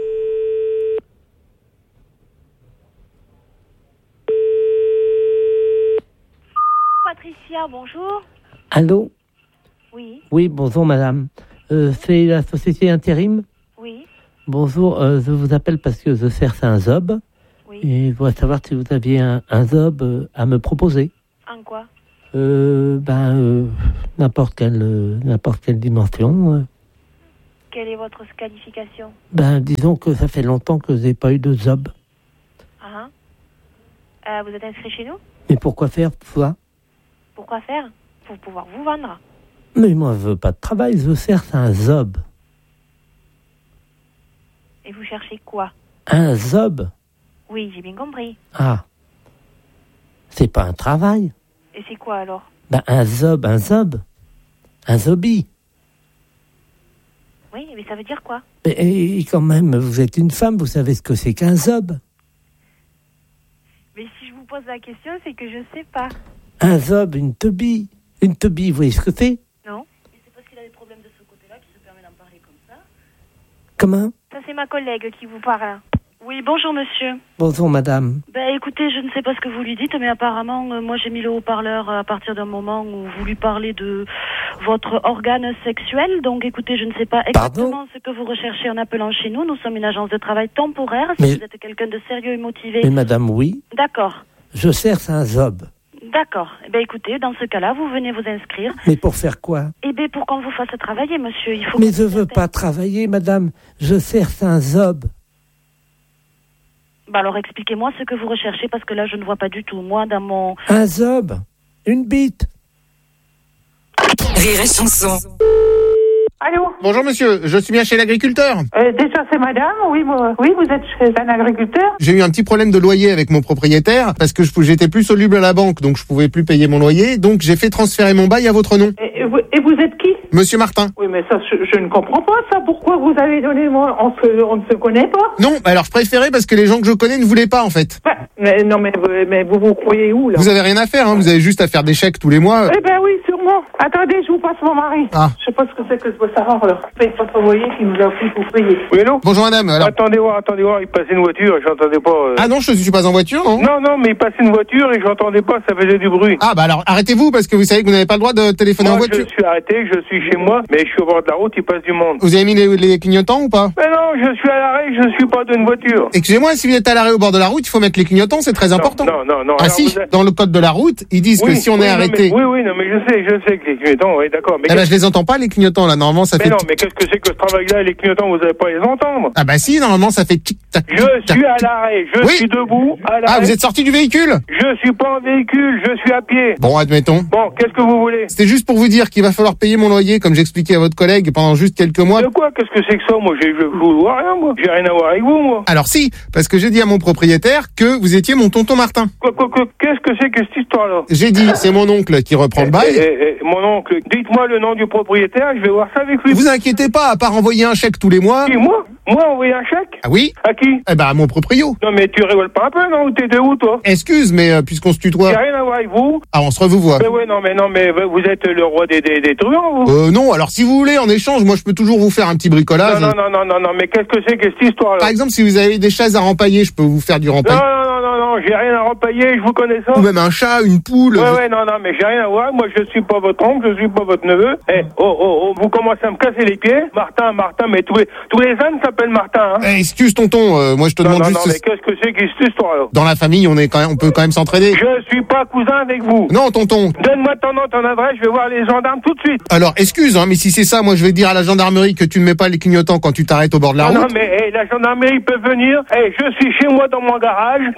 Patricia, bonjour. Allô? Oui. Oui, bonjour madame. C'est la société Intérim? Oui. Bonjour, je vous appelle parce que je cherche un job. Oui. Et je voudrais savoir si vous aviez un job à me proposer. En quoi? N'importe quelle dimension. Quelle est votre qualification? Disons que ça fait longtemps que je n'ai pas eu de job. Vous êtes inscrit chez nous? Mais pourquoi faire ça? Pourquoi faire? Pour pouvoir vous vendre. Mais moi, je veux pas de travail, je cherche un job. Et vous cherchez quoi? Un job? Oui, j'ai bien compris. Ah. C'est pas un travail. Et c'est quoi alors? Un job. Un zombie. Oui, mais ça veut dire quoi? Et quand même, vous êtes une femme, vous savez ce que c'est qu'un job. Mais si je vous pose la question, c'est que je sais pas. Un zob, une teubie. Une teubie, vous voyez ce que c'est? Non. Mais c'est parce qu'il a des problèmes de ce côté-là qu'il se permet d'en parler comme ça. Comment? Ça, c'est ma collègue qui vous parle. Oui, bonjour monsieur. Bonjour madame. Écoutez, je ne sais pas ce que vous lui dites, mais apparemment, moi j'ai mis le haut-parleur à partir d'un moment où vous lui parlez de votre organe sexuel. Donc écoutez, je ne sais pas exactement ce que vous recherchez en appelant chez nous. Nous sommes une agence de travail temporaire. Si vous êtes quelqu'un de sérieux et motivé. Mais madame, oui. D'accord. Je cherche un job. D'accord. Écoutez, dans ce cas-là, vous venez vous inscrire. Mais pour faire quoi? Pour qu'on vous fasse travailler, monsieur. Il faut. Mais je veux pas travailler, madame. Je cherche un job. Alors expliquez-moi ce que vous recherchez, parce que là, je ne vois pas du tout. Moi, dans mon... Un job. Une bite. Rire et Chanson. Allô? Bonjour monsieur, je suis bien chez l'agriculteur. Déjà c'est madame, oui, vous êtes chez un agriculteur? J'ai eu un petit problème de loyer avec mon propriétaire parce que j'étais plus soluble à la banque, donc je pouvais plus payer mon loyer, donc j'ai fait transférer mon bail à votre nom. Et vous êtes qui? Monsieur Martin. Oui, mais ça, je ne comprends pas ça. Pourquoi vous avez donné on ne se connaît pas? Non, alors je préférais parce que les gens que je connais ne voulaient pas en fait. Mais vous croyez où là? Vous avez rien à faire, vous avez juste à faire des chèques tous les mois. Oui, sûrement. Attendez, je vous passe mon mari. Je sais pas ce que c'est que ce beau savoir là. Paye pas votre loyer qui nous a pris pour payer. Oui, non? Bonjour madame. Alors... Attendez voir, il passait une voiture, j'entendais pas. Ah non, je suis pas en voiture, non? Non, mais il passait une voiture et j'entendais pas, ça faisait du bruit. Ah alors arrêtez-vous parce que vous savez que vous n'avez pas le droit de téléphoner en voiture. Je suis arrêté, je suis chez moi, mais je suis au bord de la route, il passe du monde. Vous avez mis les clignotants ou pas? Mais non, je suis à l'arrêt, je suis pas d'une voiture. Excusez-moi, si vous êtes à l'arrêt au bord de la route, il faut mettre les clignotants, c'est très important. Non. Ah si, dans le code de la route, ils disent que si on est arrêté... Oui, mais je sais que les clignotants, oui, d'accord. Mais je les entends pas, les clignotants, là, normalement, ça fait... Mais qu'est-ce que c'est que ce travail-là, les clignotants, vous n'allez pas les entendre? Ah bah si, normalement, ça fait tic-tac. Je suis à l'arrêt, je suis debout, à l'arrêt. Ah, vous êtes sorti du véhicule? Je suis pas en véhicule, je suis à pied. Bon, admettons. Bon, qu'est-ce que vous voulez? C'était juste pour vous dire qu'il va falloir payer mon loyer, comme j'expliquais à votre collègue, pendant juste quelques mois. De quoi? Qu'est-ce que c'est que ça? Moi, je vois rien, moi. J'ai rien à voir avec vous, moi. Alors si, parce que j'ai dit à mon propriétaire que vous étiez mon tonton Martin. Qu'est-ce que c'est que cette histoire-là? J'ai dit, c'est mon oncle qui reprend le bail. Mon oncle, dites-moi le nom du propriétaire, je vais voir ça avec lui. Vous inquiétez pas, à part envoyer un chèque tous les mois. Qui, moi envoyer un chèque? Ah oui? À qui? À mon proprio. Non, mais tu rigoles pas un peu, non? T'es de où, toi? Excuse, mais puisqu'on se tutoie. J'ai rien à voir avec vous. Ah, on se revoit. Mais non, mais vous êtes le roi des truands, vous? Non, alors si vous voulez, en échange, moi je peux toujours vous faire un petit bricolage. Non, mais qu'est-ce que c'est que cette histoire-là? Par exemple, si vous avez des chaises à rempailler, je peux vous faire du rempaille. Non, j'ai rien à rempailler, je vous connais ça. Ou même un chat, une poule. Non, mais j'ai rien à voir. Moi, je suis pas votre oncle, je suis pas votre neveu. Vous commencez à me casser les pieds. Martin, mais tous les ânes s'appellent Martin, hein. Excuse, tonton, moi je te demande juste... Non, mais qu'est-ce que c'est que cette histoire-là? Dans la famille, on peut quand même s'entraider. Je suis pas cousin avec vous. Non, tonton. Donne-moi ton nom, ton adresse, je vais voir les gendarmes tout de suite. Alors, excuse, mais si c'est ça, moi je vais dire à la gendarmerie que tu ne mets pas les clignotants quand tu t'arrêtes au bord de la route. Non, mais la gendarmerie peut venir. Je suis chez moi dans mon garage, derrière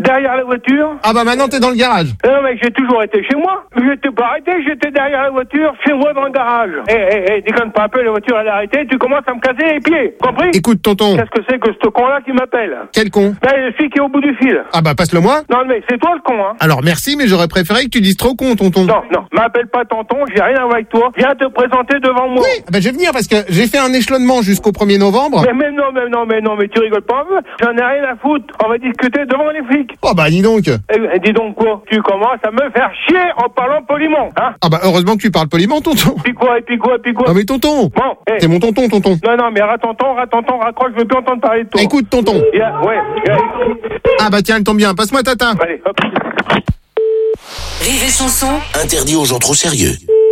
la voiture. Ah bah maintenant t'es dans le garage. Non mais j'ai toujours été chez moi. J'étais pas arrêté, j'étais derrière la voiture, chez moi dans le garage. Déconne pas un peu, la voiture elle est arrêtée, tu commences à me casser les pieds, compris? Écoute tonton. Qu'est-ce que c'est que ce con-là qui m'appelle? Quel con? Celui qui est au bout du fil. Ah bah passe-le moi. Non mais c'est toi le con, hein. Alors merci, mais j'aurais préféré que tu dises trop con, tonton. Non, m'appelle pas tonton, j'ai rien à voir avec toi. Viens te présenter devant moi. Oui, bah je vais venir parce que j'ai fait un échelonnement jusqu'au 1er novembre. Mais tu rigoles pas un peu? J'en ai rien à foutre. On va discuter devant les flics. Oh bah dis donc. Dis donc quoi? Tu commences à me faire chier en parlant poliment, hein? Ah bah heureusement que tu parles poliment, tonton. Puis quoi? Ah mais tonton. Bon, c'est mon tonton. Non, mais tonton, raccroche, je veux plus entendre parler de toi. Écoute, tonton. Ouais. Ah bah tiens, elle tombe bien. Passe-moi tata. Allez, hop. Rire et chanson. Interdit aux gens trop sérieux.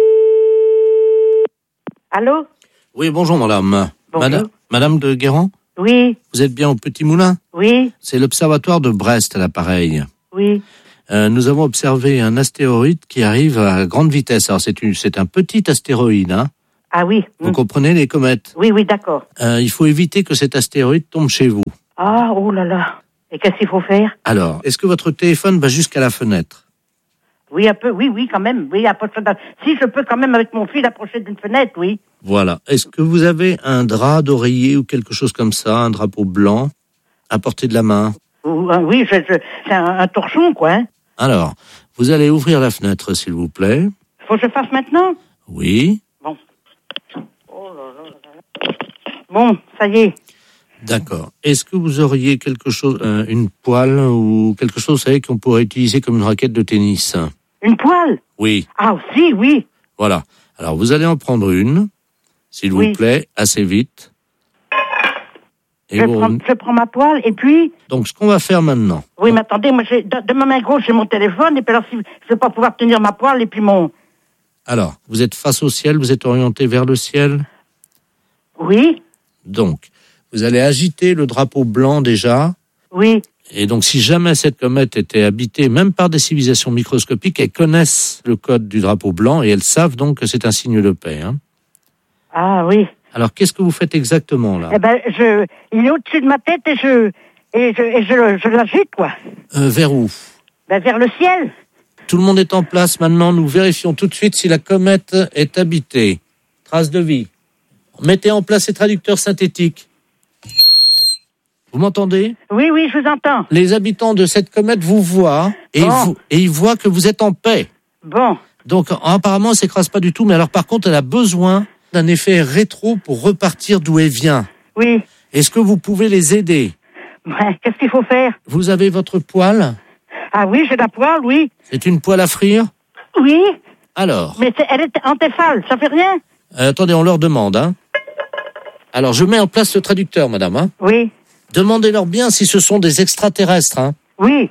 Allô? Oui, bonjour madame. Bonjour. Madame de Guérand? Oui. Vous êtes bien au Petit Moulin? Oui. C'est l'observatoire de Brest à l'appareil. Oui. Nous avons observé un astéroïde qui arrive à grande vitesse. Alors c'est un petit astéroïde, hein. Ah oui. Vous comprenez les comètes? Oui, d'accord. Il faut éviter que cet astéroïde tombe chez vous. Ah, oh là là. Et qu'est-ce qu'il faut faire? Alors, est-ce que votre téléphone va jusqu'à la fenêtre? Oui, un peu, oui, quand même. Oui, si je peux quand même avec mon fil approcher d'une fenêtre, oui. Voilà. Est-ce que vous avez un drap d'oreiller ou quelque chose comme ça, un drapeau blanc, à portée de la main? Oui, c'est un torchon, quoi. Hein. Alors, vous allez ouvrir la fenêtre, s'il vous plaît. Faut que je fasse maintenant? Oui. Bon. Oh là là. Bon, ça y est. D'accord. Est-ce que vous auriez quelque chose, une poêle ou quelque chose, vous savez, qu'on pourrait utiliser comme une raquette de tennis? Une poêle? Oui. Ah, aussi, oui. Voilà. Alors, vous allez en prendre une, s'il vous plaît, assez vite. Et je prends ma poêle, et puis... Donc, ce qu'on va faire maintenant... Oui, mais attendez, moi, de ma main gauche, j'ai mon téléphone, et puis alors, si je ne vais pas pouvoir tenir ma poêle, et puis mon... Alors, vous êtes face au ciel, vous êtes orienté vers le ciel? Oui. Donc, vous allez agiter le drapeau blanc déjà. Oui. Et donc, si jamais cette comète était habitée, même par des civilisations microscopiques, elles connaissent le code du drapeau blanc et elles savent donc que c'est un signe de paix. Hein. Ah oui. Alors, qu'est-ce que vous faites exactement là? Eh ben, il est au-dessus de ma tête et je l'agite, quoi. Vers où? Ben, vers le ciel. Tout le monde est en place maintenant. Nous vérifions tout de suite si la comète est habitée. Trace de vie. Mettez en place ces traducteurs synthétiques. Vous m'entendez? Oui, je vous entends. Les habitants de cette comète vous voient et ils voient que vous êtes en paix. Bon. Donc, apparemment, elle ne s'écrase pas du tout, mais alors par contre, elle a besoin d'un effet rétro pour repartir d'où elle vient. Oui. Est-ce que vous pouvez les aider? Ouais, qu'est-ce qu'il faut faire? Vous avez votre poêle? Ah oui, j'ai la poêle, oui. C'est une poêle à frire? Oui. Alors? Mais elle est en Tefal, ça fait rien? Attendez, on leur demande, hein. Alors, je mets en place le traducteur, madame, hein. Oui. Demandez-leur bien si ce sont des extraterrestres, hein. Oui.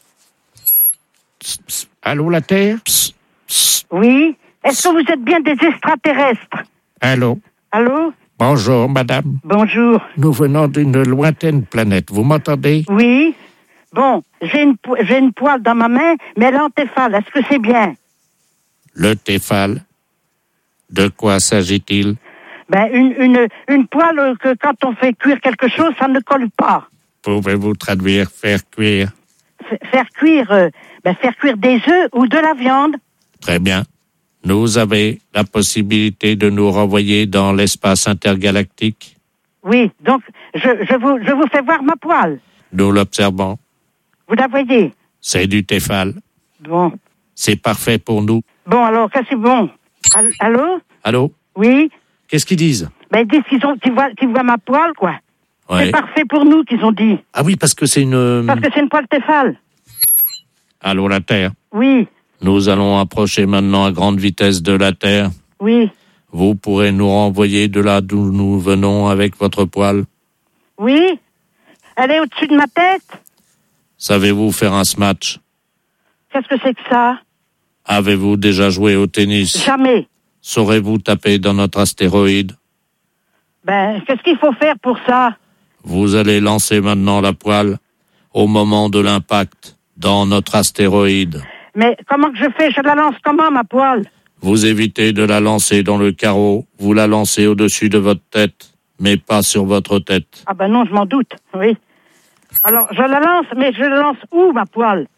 Psst, psst. Allô, la Terre? Psst, psst. Oui. Est-ce que vous êtes bien des extraterrestres? Allô? Allô? Bonjour, madame. Bonjour. Nous venons d'une lointaine planète. Vous m'entendez? Oui. Bon, j'ai une poêle dans ma main, mais elle est en Tefal. Est-ce que c'est bien? Le Tefal? De quoi s'agit-il? Ben, une poêle que quand on fait cuire quelque chose, ça ne colle pas. Pouvez-vous traduire faire cuire? Faire cuire des œufs ou de la viande. Très bien. Vous avez la possibilité de nous renvoyer dans l'espace intergalactique? Oui, donc je vous fais voir ma poêle. Nous l'observons. Vous la voyez? C'est du Tefal. Bon. C'est parfait pour nous. Bon, alors, qu'est-ce que c'est bon? Allô? Allô? Oui? Qu'est-ce qu'ils disent? Ben, ils disent qu'ils voient ma poêle, quoi. Ouais. C'est parfait pour nous, qu'ils ont dit. Ah oui, parce que c'est une... Parce que c'est une poêle Tefal. Allô, la Terre? Oui. Nous allons approcher maintenant à grande vitesse de la Terre. Oui. Vous pourrez nous renvoyer de là d'où nous venons avec votre poêle? Oui. Elle est au-dessus de ma tête. Savez-vous faire un smash? Qu'est-ce que c'est que ça? Avez-vous déjà joué au tennis? Jamais. Saurez-vous taper dans notre astéroïde? Ben, qu'est-ce qu'il faut faire pour ça? Vous allez lancer maintenant la poêle au moment de l'impact dans notre astéroïde. Mais comment que je fais? Je la lance comment, ma poêle? Vous évitez de la lancer dans le carreau. Vous la lancez au-dessus de votre tête, mais pas sur votre tête. Ah ben non, je m'en doute, oui. Alors, je la lance, mais je la lance où, ma poêle?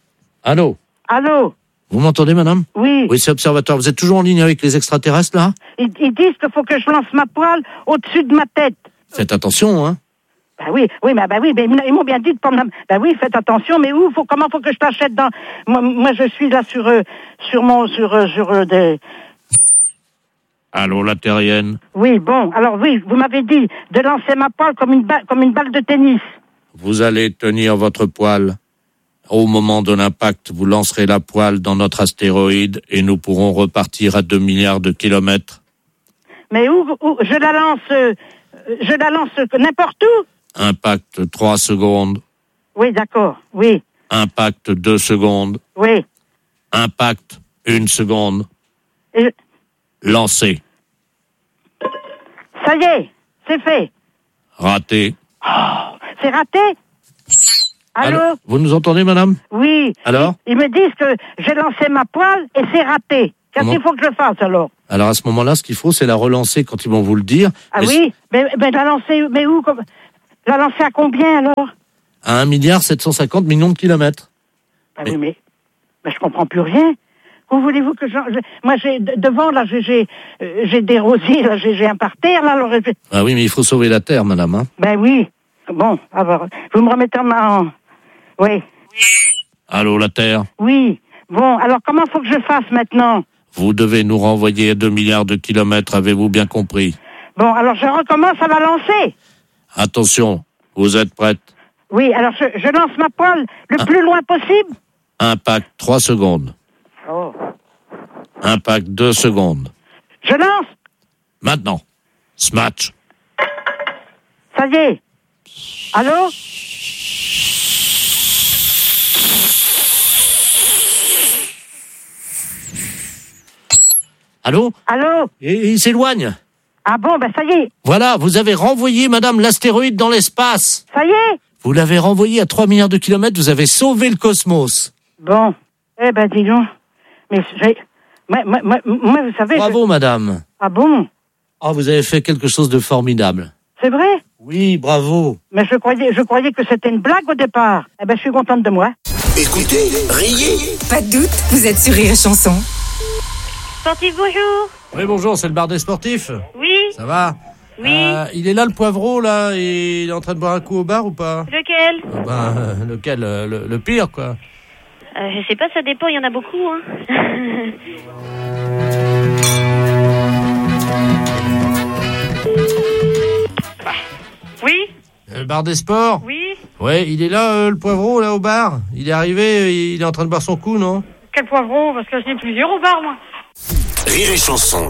Allô? Allô? Vous m'entendez, madame? Oui. Oui, c'est Observatoire. Vous êtes toujours en ligne avec les extraterrestres, là? Ils disent qu'il faut que je lance ma poêle au-dessus de ma tête. Faites attention, hein? Mais ils m'ont bien dit de prendre oui, faites attention, mais comment faut que je t'achète dans... Moi, je suis là sur des... Allô, la terrienne? Oui, bon, alors oui, vous m'avez dit de lancer ma poêle comme une balle de tennis. Vous allez tenir votre poêle. Au moment de l'impact, vous lancerez la poêle dans notre astéroïde et nous pourrons repartir à 2 milliards de kilomètres. Mais où je la lance n'importe où? Impact 3 secondes. Oui, d'accord, oui. Impact 2 secondes. Oui. Impact 1 seconde. Lancé. Ça y est, c'est fait. Raté. Oh, c'est raté? Allô? Vous nous entendez, madame? Oui. Alors? Ils me disent que j'ai lancé ma poêle et c'est raté. Qu'est-ce qu'il faut que je fasse, alors? Alors, à ce moment-là, ce qu'il faut, c'est la relancer quand ils vont vous le dire. Ah oui? Mais la lancer, mais où? La lancer à combien, alors? À 1,750 milliard de kilomètres. Oui, mais je comprends plus rien. Où voulez-vous que moi, j'ai devant, là, j'ai des rosiers, là, j'ai un parterre, là, alors... Ah oui, mais il faut sauver la Terre, madame, hein? Ben oui. Bon, alors, vous me remettez en... Oui. Allô, la Terre? Oui. Bon, alors, comment faut que je fasse maintenant? Vous devez nous renvoyer à 2 milliards de kilomètres, avez-vous bien compris? Bon, alors, je recommence à la lancer. Attention, vous êtes prête? Oui, alors, je lance ma poêle le plus loin possible. Impact 3 secondes. Oh. Impact 2 secondes. Je lance. Maintenant. Smash. Ça y est. Allô? Allô? Allô? Et il s'éloigne. Ah bon, ben ça y est. Voilà, vous avez renvoyé, madame, l'astéroïde dans l'espace. Ça y est? Vous l'avez renvoyé à 3 milliards de kilomètres, vous avez sauvé le cosmos. Bon. Eh ben, dis donc. Mais moi, vous savez... Bravo, madame. Ah bon? Oh, vous avez fait quelque chose de formidable. C'est vrai? Oui, bravo. Mais je croyais que c'était une blague au départ. Eh ben, je suis contente de moi. Écoutez, riez. Pas de doute, vous êtes sur Rire et Chanson. Sportif, bonjour. Oui, bonjour, c'est le bar des sportifs. Oui. Ça va? Oui. Il est là, le poivreau, là, et il est en train de boire un coup au bar ou pas? Lequel? Lequel? Le pire, quoi. Je sais pas, ça dépend, il y en a beaucoup, hein. Oui? Le bar des sports? Oui? Ouais, il est là, le poivreau, là, au bar. Il est arrivé, il est en train de boire son coup, non? Quel poivreau? Parce que j'en ai plusieurs au bar, moi. Rire et Chanson.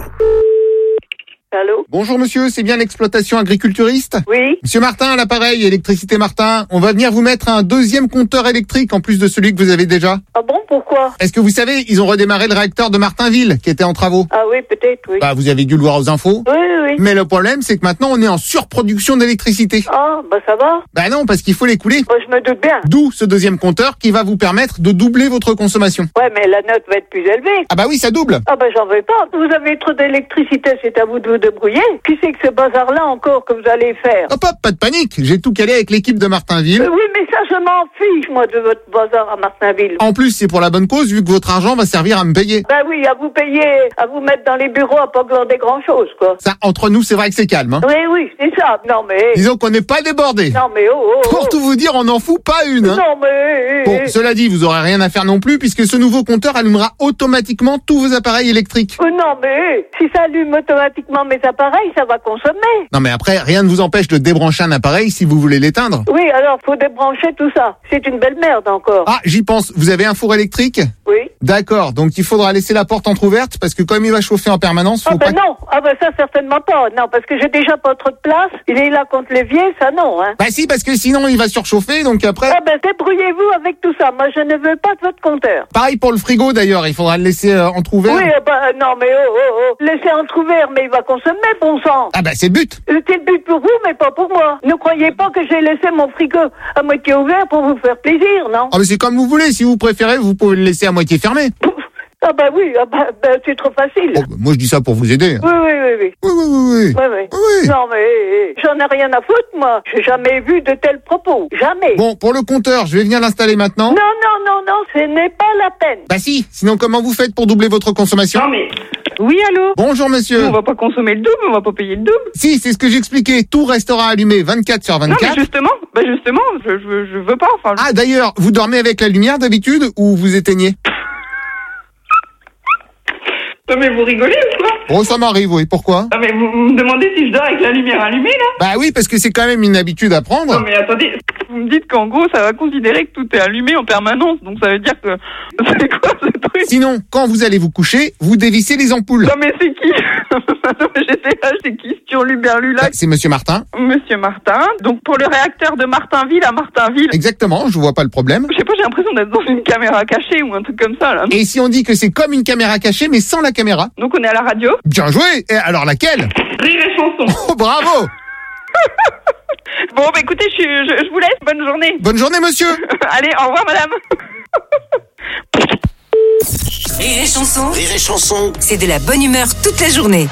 Allô? Bonjour monsieur, c'est bien l'exploitation agriculturiste? Oui. Monsieur Martin à l'appareil, Électricité Martin, on va venir vous mettre un deuxième compteur électrique en plus de celui que vous avez déjà. Ah bon, pourquoi? Est-ce que vous savez, ils ont redémarré le réacteur de Martinville qui était en travaux? Ah oui, peut-être, oui. Bah vous avez dû le voir aux infos. Oui. Mais le problème, c'est que maintenant on est en surproduction d'électricité. Ah, bah ça va. Bah non, parce qu'il faut l'écouler. Bah, je me doute bien. D'où ce deuxième compteur qui va vous permettre de doubler votre consommation. Ouais, mais la note va être plus élevée. Ah bah oui, ça double. Ah bah j'en veux pas. Vous avez trop d'électricité, c'est à vous de vous débrouiller. Qui c'est que ce bazar-là encore que vous allez faire? Hop, pas de panique. J'ai tout calé avec l'équipe de Martinville. Oui, mais ça, je m'en fiche, moi, de votre bazar à Martinville. En plus, c'est pour la bonne cause, vu que votre argent va servir à me payer. Bah oui, à vous payer, à vous mettre dans les bureaux, à pas glander grand-chose, quoi. Ça, entre nous, c'est vrai que c'est calme, hein. Oui, c'est ça. Non, mais... Disons qu'on n'est pas débordé. Non, mais Pour tout vous dire, on n'en fout pas une, hein. Non, mais... Bon, cela dit, vous aurez rien à faire non plus, puisque ce nouveau compteur allumera automatiquement tous vos appareils électriques. Non, mais si ça allume automatiquement mes appareils, ça va consommer. Non, mais après, rien ne vous empêche de débrancher un appareil si vous voulez l'éteindre. Oui, alors, faut débrancher tout ça. C'est une belle merde, encore. Ah, j'y pense. Vous avez un four électrique? Oui. D'accord, donc il faudra laisser la porte entrouverte, parce que comme il va chauffer en permanence, faut pas... non, ça certainement pas. Non, parce que j'ai déjà pas trop de place. Il est là contre l'évier, ça non, hein. Bah si, parce que sinon il va surchauffer, donc après... Débrouillez-vous avec tout ça. Moi, je ne veux pas de votre compteur. Pareil pour le frigo d'ailleurs, il faudra le laisser entrouvert. Oui, non, mais laissez entrouvert, mais il va consommer, bon sang. Ah bah c'est le but. C'est le but pour vous, mais pas pour moi. Ne croyez pas que j'ai laissé mon frigo à moitié ouvert pour vous faire plaisir, non? Ah mais c'est comme vous voulez, si vous préférez, vous pouvez le laisser à moitié fermé. Ah bah oui, c'est trop facile. Oh, bah, moi je dis ça pour vous aider. Oui, Oui. Oui. Non, mais j'en ai rien à foutre, moi. J'ai jamais vu de tels propos. Jamais. Bon, pour le compteur, je vais venir l'installer maintenant. Non, ce n'est pas la peine. Bah si, sinon comment vous faites pour doubler votre consommation? Non mais... Oui, allô? Bonjour monsieur. Nous, on va pas consommer le double, on va pas payer le double. Si, c'est ce que j'expliquais. Tout restera allumé 24 sur 24. Non, mais justement, je veux pas, enfin... Ah, d'ailleurs, vous dormez avec la lumière d'habitude ou vous éteignez? Non, mais vous rigolez ou quoi? Bon, ça m'arrive, oui. Pourquoi? Non, mais vous me demandez si je dors avec la lumière allumée, là? Bah oui, parce que c'est quand même une habitude à prendre. Non, mais attendez, vous me dites qu'en gros, ça va considérer que tout est allumé en permanence, donc ça veut dire que... C'est quoi ce truc? Sinon, quand vous allez vous coucher, vous dévissez les ampoules. Non, mais c'est qui? Non, mais j'étais là, c'est qui ce Hurluberlulac? Bah, c'est Monsieur Martin. Monsieur Martin. Donc, pour le réacteur de Martinville à Martinville. Exactement, je vois pas le problème. Je sais pas, j'ai l'impression d'être dans une caméra cachée ou un truc comme ça, là. Et si on dit que c'est comme une caméra cachée, mais sans la caméra? Donc, on est à la radio. Bien joué! Et alors, laquelle? Rire et chanson. Oh, bravo! Bon, bah écoutez, je vous laisse. Bonne journée. Bonne journée, monsieur. Allez, au revoir, madame. Rire et chanson. Rire et chanson. C'est de la bonne humeur toute la journée.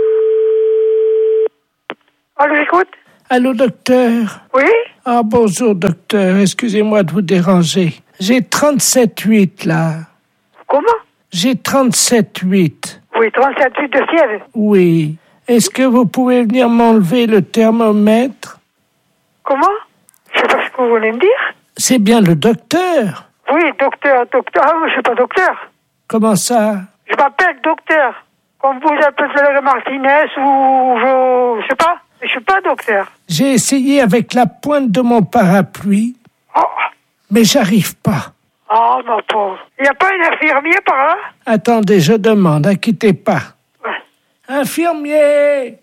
Allô, j'écoute. Allô, docteur? Oui? Ah, bonjour, docteur. Excusez-moi de vous déranger. J'ai 37,8 là. Comment? J'ai 37,8. Oui, 37,8 de fièvre. Oui. Est-ce que vous pouvez venir m'enlever le thermomètre? Comment? Je sais pas ce que vous voulez me dire. C'est bien le docteur. Oui, docteur. Ah, je suis pas docteur. Comment ça? Je m'appelle docteur. Comme vous appelez Martinez ou je sais pas. Mais je suis pas docteur. J'ai essayé avec la pointe de mon parapluie, mais j'arrive pas. Oh, ma pauvre. Il n'y a pas un infirmier par là? Attendez, je demande, inquiétez pas. Ouais. Infirmier!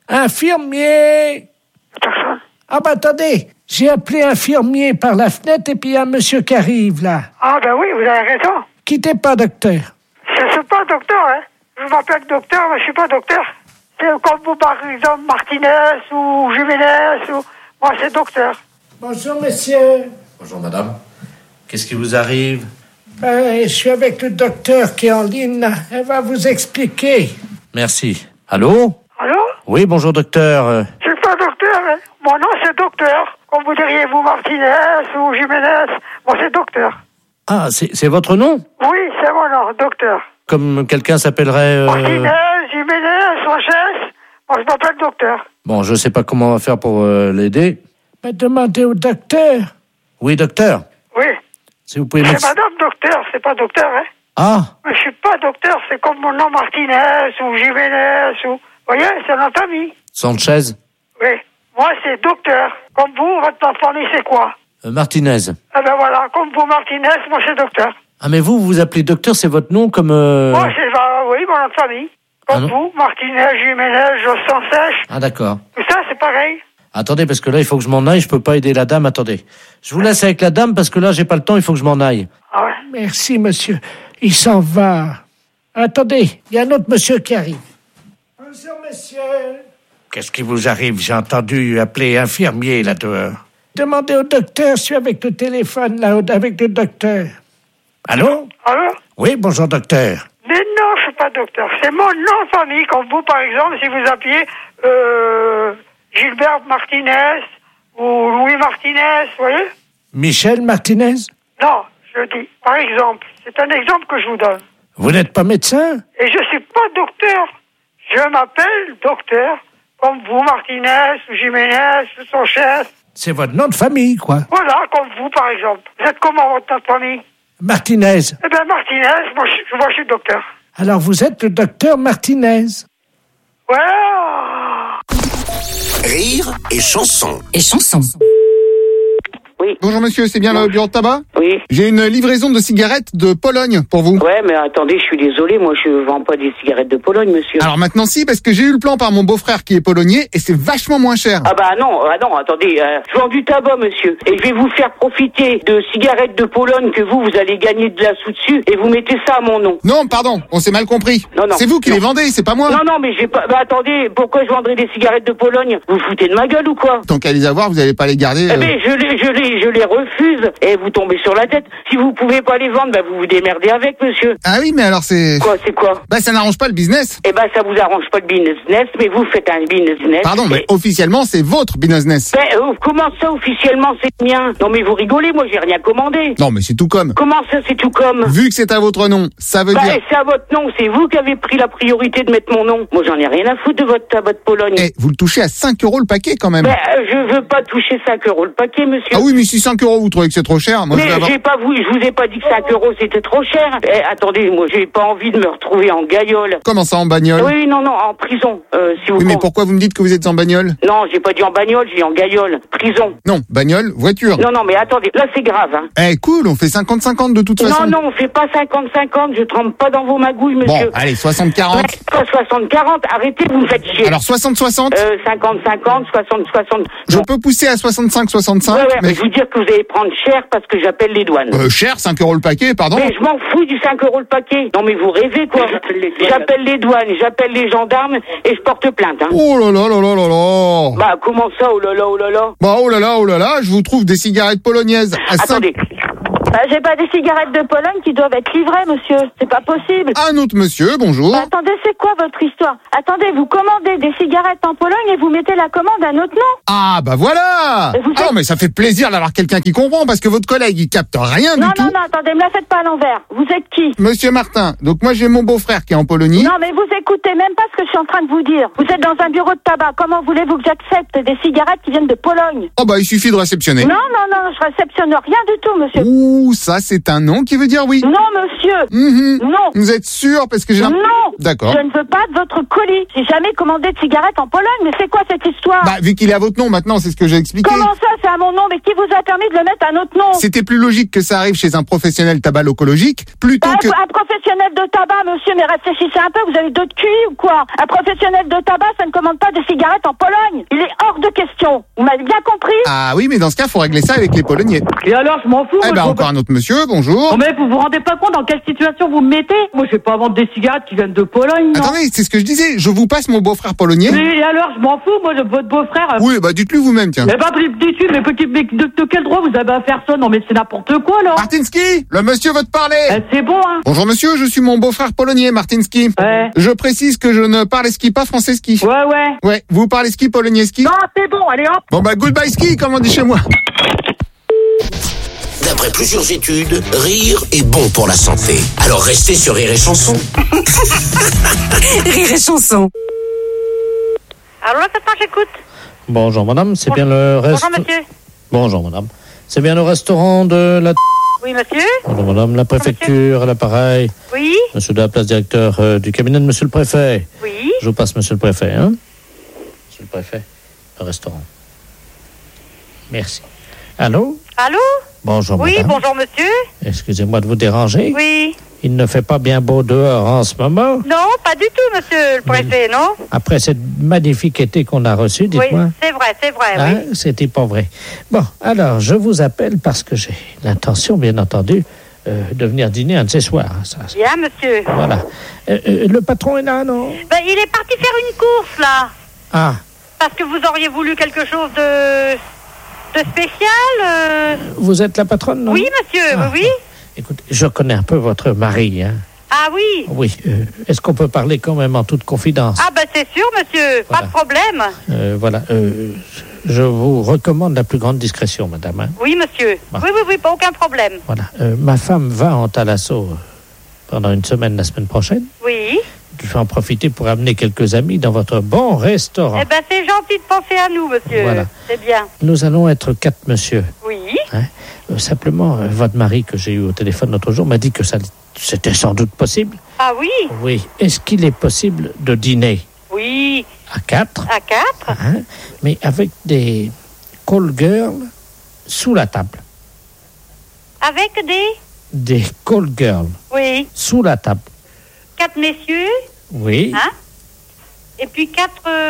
Personne. Ah bah attendez, j'ai appelé infirmier par la fenêtre et puis il y a un monsieur qui arrive là. Ah ben oui, vous avez raison. Quittez pas, docteur. Je suis pas docteur, hein. Je m'appelle docteur, mais je suis pas docteur. C'est comme vous, par exemple, Martinez ou Jiménez ou... Moi, c'est docteur. Bonjour, monsieur. Bonjour, madame. Qu'est-ce qui vous arrive? Je suis avec le docteur qui est en ligne, là. Elle va vous expliquer. Merci. Allô? Allô? Oui, bonjour, docteur. Je suis pas docteur, hein. Mon nom, c'est docteur. Comme vous diriez, vous, Martinez ou Jiménez. Moi, c'est docteur. Ah, c'est votre nom? Oui, c'est mon nom, docteur. Comme quelqu'un s'appellerait... Martinez, Jiménez, Sanchez. Moi, je m'appelle docteur. Bon, je sais pas comment on va faire pour l'aider. Bah, demandez au docteur. Oui, docteur. Oui. Si vous pouvez C'est madame docteur, c'est pas docteur, hein. Ah. Mais je suis pas docteur, c'est comme mon nom Martinez ou Jiménez ou... Vous voyez, c'est notre ami. Sanchez. Oui. Moi, c'est docteur. Comme vous, votre famille, c'est quoi? Martinez. Eh ben voilà, comme vous, Martinez, moi, c'est docteur. Ah, mais vous vous appelez docteur, c'est votre nom comme... Moi, c'est... oui, mon nom de famille. Comme vous, Martinez, Jiménez, Jossan Sèche. Ah, d'accord. Tout ça, c'est pareil. Attendez, parce que là, il faut que je m'en aille, je peux pas aider la dame, attendez. Je vous laisse avec la dame, parce que là, j'ai pas le temps, il faut que je m'en aille. Ah ouais. Merci, monsieur. Il s'en va. Attendez, il y a un autre monsieur qui arrive. Bonjour, monsieur. Qu'est-ce qui vous arrive? J'ai entendu appeler infirmier là dehors. Demandez au docteur, je suis avec le téléphone là, avec le docteur. Allô? Allô? Oui, bonjour, docteur. Mais non, je suis pas docteur. C'est mon nom de famille, comme vous, par exemple, si vous appuyez Gilbert Martinez ou Louis Martinez, vous voyez? Michel Martinez? Non, je dis, par exemple. C'est un exemple que je vous donne. Vous n'êtes pas médecin? Et je suis pas docteur. Je m'appelle docteur, comme vous, Martinez, ou Jiménez, ou Sanchez. C'est votre nom de famille, quoi. Voilà, comme vous, par exemple. Vous êtes comment, votre nom de famille? Martinez. Eh bien, Martinez, moi, je suis docteur. Alors, vous êtes le docteur Martinez. Ouais. Rire et chanson. Et chanson. Oui. Bonjour monsieur, c'est bien le bureau de tabac? Oui. J'ai une livraison de cigarettes de Pologne pour vous. Ouais, mais attendez, je suis désolé, moi je vends pas des cigarettes de Pologne, monsieur. Alors maintenant si, parce que j'ai eu le plan par mon beau-frère qui est polonais et c'est vachement moins cher. Ah bah non, attendez, je vends du tabac, monsieur, et je vais vous faire profiter de cigarettes de Pologne que vous allez gagner de la sous dessus, et vous mettez ça à mon nom. Non, pardon, on s'est mal compris. Non. C'est vous qui les vendez, c'est pas moi. Non, mais j'ai pas... Bah attendez, pourquoi je vendrais des cigarettes de Pologne? Vous foutez de ma gueule ou quoi? Tant qu'à les avoir, vous allez pas les garder. Eh ben, je et je les refuse. Et vous tombez sur la tête. Si vous pouvez pas les vendre, vous vous démerdez avec, monsieur. Ah oui, mais alors c'est... Quoi, c'est quoi? Ça n'arrange pas le business. Eh ça vous arrange pas le business, mais vous faites un business. Pardon, mais officiellement, c'est votre business. Comment ça, officiellement, c'est le mien? Non, mais vous rigolez, moi, j'ai rien commandé. Non, mais c'est tout comme. Comment ça, c'est tout comme? Vu que c'est à votre nom, ça veut dire... c'est à votre nom, c'est vous qui avez pris la priorité de mettre mon nom. Moi, j'en ai rien à foutre de votre tabac de Pologne. Vous le touchez à 5 € le paquet, quand même. Je veux pas toucher 5 € le paquet, monsieur. Ah oui, mais si 5 € vous trouvez que c'est trop cher, moi, je vous ai pas dit que 5 € c'était trop cher. Attendez, moi, j'ai pas envie de me retrouver en gaillole. Comment ça, en bagnole? Oui, non, en prison, si vous... Oui, mais pourquoi vous me dites que vous êtes en bagnole? Non, j'ai pas dit en bagnole, j'ai dit en gaillole. Prison. Non, bagnole, voiture. Non, mais attendez, là, c'est grave, hein. Cool, on fait 50-50 de toute façon. Non, on fait pas 50-50, je trempe pas dans vos magouilles, monsieur. Bon, allez, 60-40. Pas 60-40, arrêtez, vous me faites chier. Alors, 60-60? 50-50, 60-60. Je peux pousser à 65-65, mais je vous dire que vous allez prendre cher parce que j'appelle les douanes. Cher, 5 € le paquet, pardon? Mais je m'en fous du 5 € le paquet. Non, mais vous rêvez, quoi. J'appelle les douanes, j'appelle les gendarmes et je porte plainte, hein. Oh là là là là là là. Comment ça, oh là là, oh là là? Oh là là, je vous trouve des cigarettes polonaises. Attendez. J'ai pas des cigarettes de Pologne qui doivent être livrées, monsieur. C'est pas possible. Un autre monsieur, bonjour. Attendez, c'est quoi votre histoire? Attendez, vous commandez des cigarettes en Pologne et vous mettez la commande à notre nom. Ah, voilà. Non, mais ça fait plaisir d'avoir quelqu'un qui comprend parce que votre collègue, il capte rien du tout. Non, attendez, me la faites pas à l'envers. Vous êtes qui? Monsieur Martin. Donc moi, j'ai mon beau-frère qui est en Pologne. Non, mais vous écoutez même pas ce que je suis en train de vous dire. Vous êtes dans un bureau de tabac. Comment voulez-vous que j'accepte des cigarettes qui viennent de Pologne? Il suffit de réceptionner. Non, je réceptionne rien du tout, monsieur. Ouh, ça, c'est un nom qui veut dire oui. Non, monsieur. Non. Vous êtes sûr? Parce que j'ai... Non. D'accord. Je ne veux pas de votre colis. J'ai jamais commandé de cigarettes en Pologne. Mais c'est quoi cette histoire? Vu qu'il est à votre nom maintenant, c'est ce que j'ai expliqué. Comment ça, c'est à mon nom? Mais qui vous a permis de le mettre à notre nom? C'était plus logique que ça arrive chez un professionnel tabacologique plutôt que... Un professionnel de tabac, monsieur, mais réfléchissez un peu, vous avez d'autres QI ou quoi? Un professionnel de tabac, ça ne commande pas des cigarettes en Pologne. Il est hors de question. Vous m'avez bien compris? Ah oui, mais dans ce cas, faut régler ça avec les Polonais. Et alors, je m'en fous. Encore un autre monsieur, bonjour. Non mais vous vous rendez pas compte dans quelle situation vous me mettez? Moi, je vais pas vendre des cigarettes qui viennent de Pologne, non. Attendez, c'est ce que je disais, je vous passe mon beau-frère polonais. Mais alors, je m'en fous, moi, de votre beau-frère. Oui, dites-lui vous-même, tiens. Dites-lui, mais de quel droit vous avez à faire ça? Non mais c'est n'importe quoi, là. Martinski, le monsieur veut te parler. C'est bon, hein. Bonjour monsieur, je suis mon beau-frère polonais, Martinski. Ouais. Je précise que je ne parle ski, pas français ski. Ouais. Ouais, vous parlez ski, polonais ski? Non, c'est bon, allez hop. Bon goodbye ski, comme on dit chez moi. D'après plusieurs études, rire est bon pour la santé. Alors restez sur Rire et Chanson. Rire et Chanson. Alors là, j'écoute. Bonjour madame, c'est bien le restaurant... Bonjour monsieur. Bonjour madame. C'est bien le restaurant de la... Oui monsieur. Bonjour madame, la préfecture à l'appareil. Oui. Monsieur de la place, directeur du cabinet de monsieur le préfet. Oui. Je vous passe monsieur le préfet, hein. Monsieur le préfet, le restaurant. Merci. Allô? Bonjour oui, madame. bonjour monsieur. Excusez-moi de vous déranger. Oui. Il ne fait pas bien beau dehors en ce moment. Non, pas du tout, monsieur le préfet, non. Après cette magnifique été qu'on a reçu, dites-moi. Oui, c'est vrai, oui. C'était pas vrai. Bon, alors, je vous appelle parce que j'ai l'intention, bien entendu, de venir dîner un de ces soirs. Bien, monsieur. Voilà. Le patron est là, non? Il est parti faire une course, là. Ah. Parce que vous auriez voulu quelque chose de spécial. Vous êtes la patronne, non? Oui, monsieur, oui. Écoutez, je connais un peu votre mari, hein. Ah oui? Oui. Est-ce qu'on peut parler quand même en toute confidence? Ah c'est sûr, monsieur. Voilà. Pas de problème. Voilà. Je vous recommande la plus grande discrétion, madame. Hein? Oui, monsieur. Bon. Oui, pas aucun problème. Voilà. Ma femme va en Thalasso pendant une semaine la semaine prochaine. Oui. Je vais en profiter pour amener quelques amis dans votre bon restaurant. C'est gentil de penser à nous, monsieur. Voilà. C'est bien. Nous allons être 4 monsieur. Oui. Hein? Simplement, votre mari que j'ai eu au téléphone l'autre jour m'a dit que c'était sans doute possible. Ah oui? Oui. Est-ce qu'il est possible de dîner? Oui. À 4? À 4? Hein? Mais avec des call girls sous la table. Avec des call girls? Oui. Sous la table. 4 messieurs? Oui. Hein? Et puis 4...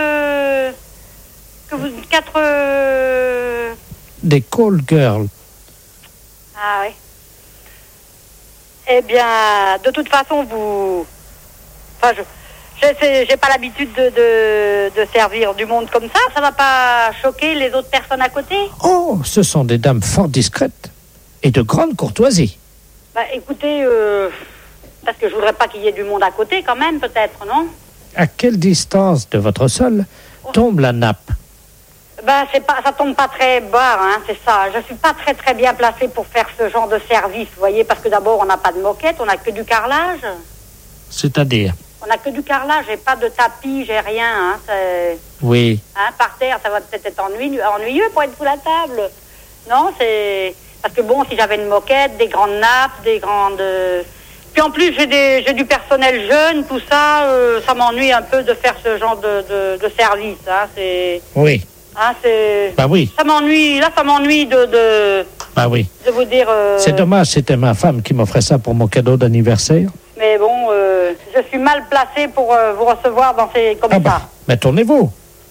Des call girls. Ah oui. Eh bien, de toute façon, vous... Enfin, J'ai pas l'habitude de servir du monde comme ça. Ça va pas choquer les autres personnes à côté? Oh, ce sont des dames fort discrètes et de grande courtoisie. Bah, écoutez, parce que je voudrais pas qu'il y ait du monde à côté quand même, peut-être, non? À quelle distance de votre sol tombe la nappe? Bah, ça tombe pas très bas, hein, c'est ça. Je suis pas très bien placée pour faire ce genre de service, vous voyez, parce que d'abord, on n'a pas de moquette, on n'a que du carrelage. C'est-à-dire? On n'a que du carrelage, j'ai pas de tapis, j'ai rien, hein. Oui. Hein, par terre, ça va peut-être être ennuyeux pour être sous la table. Non, c'est... Parce que bon, si j'avais une moquette, des grandes nappes, des grandes... Puis en plus, j'ai du personnel jeune, tout ça, ça m'ennuie un peu de faire ce genre de service, hein, c'est... Oui. Hein, c'est... Bah oui. Ça m'ennuie de... Bah oui. De vous dire... C'est dommage, c'était ma femme qui m'offrait ça pour mon cadeau d'anniversaire. Mais bon, je suis mal placée pour vous recevoir dans ces... comme ça. Mais tournez-vous.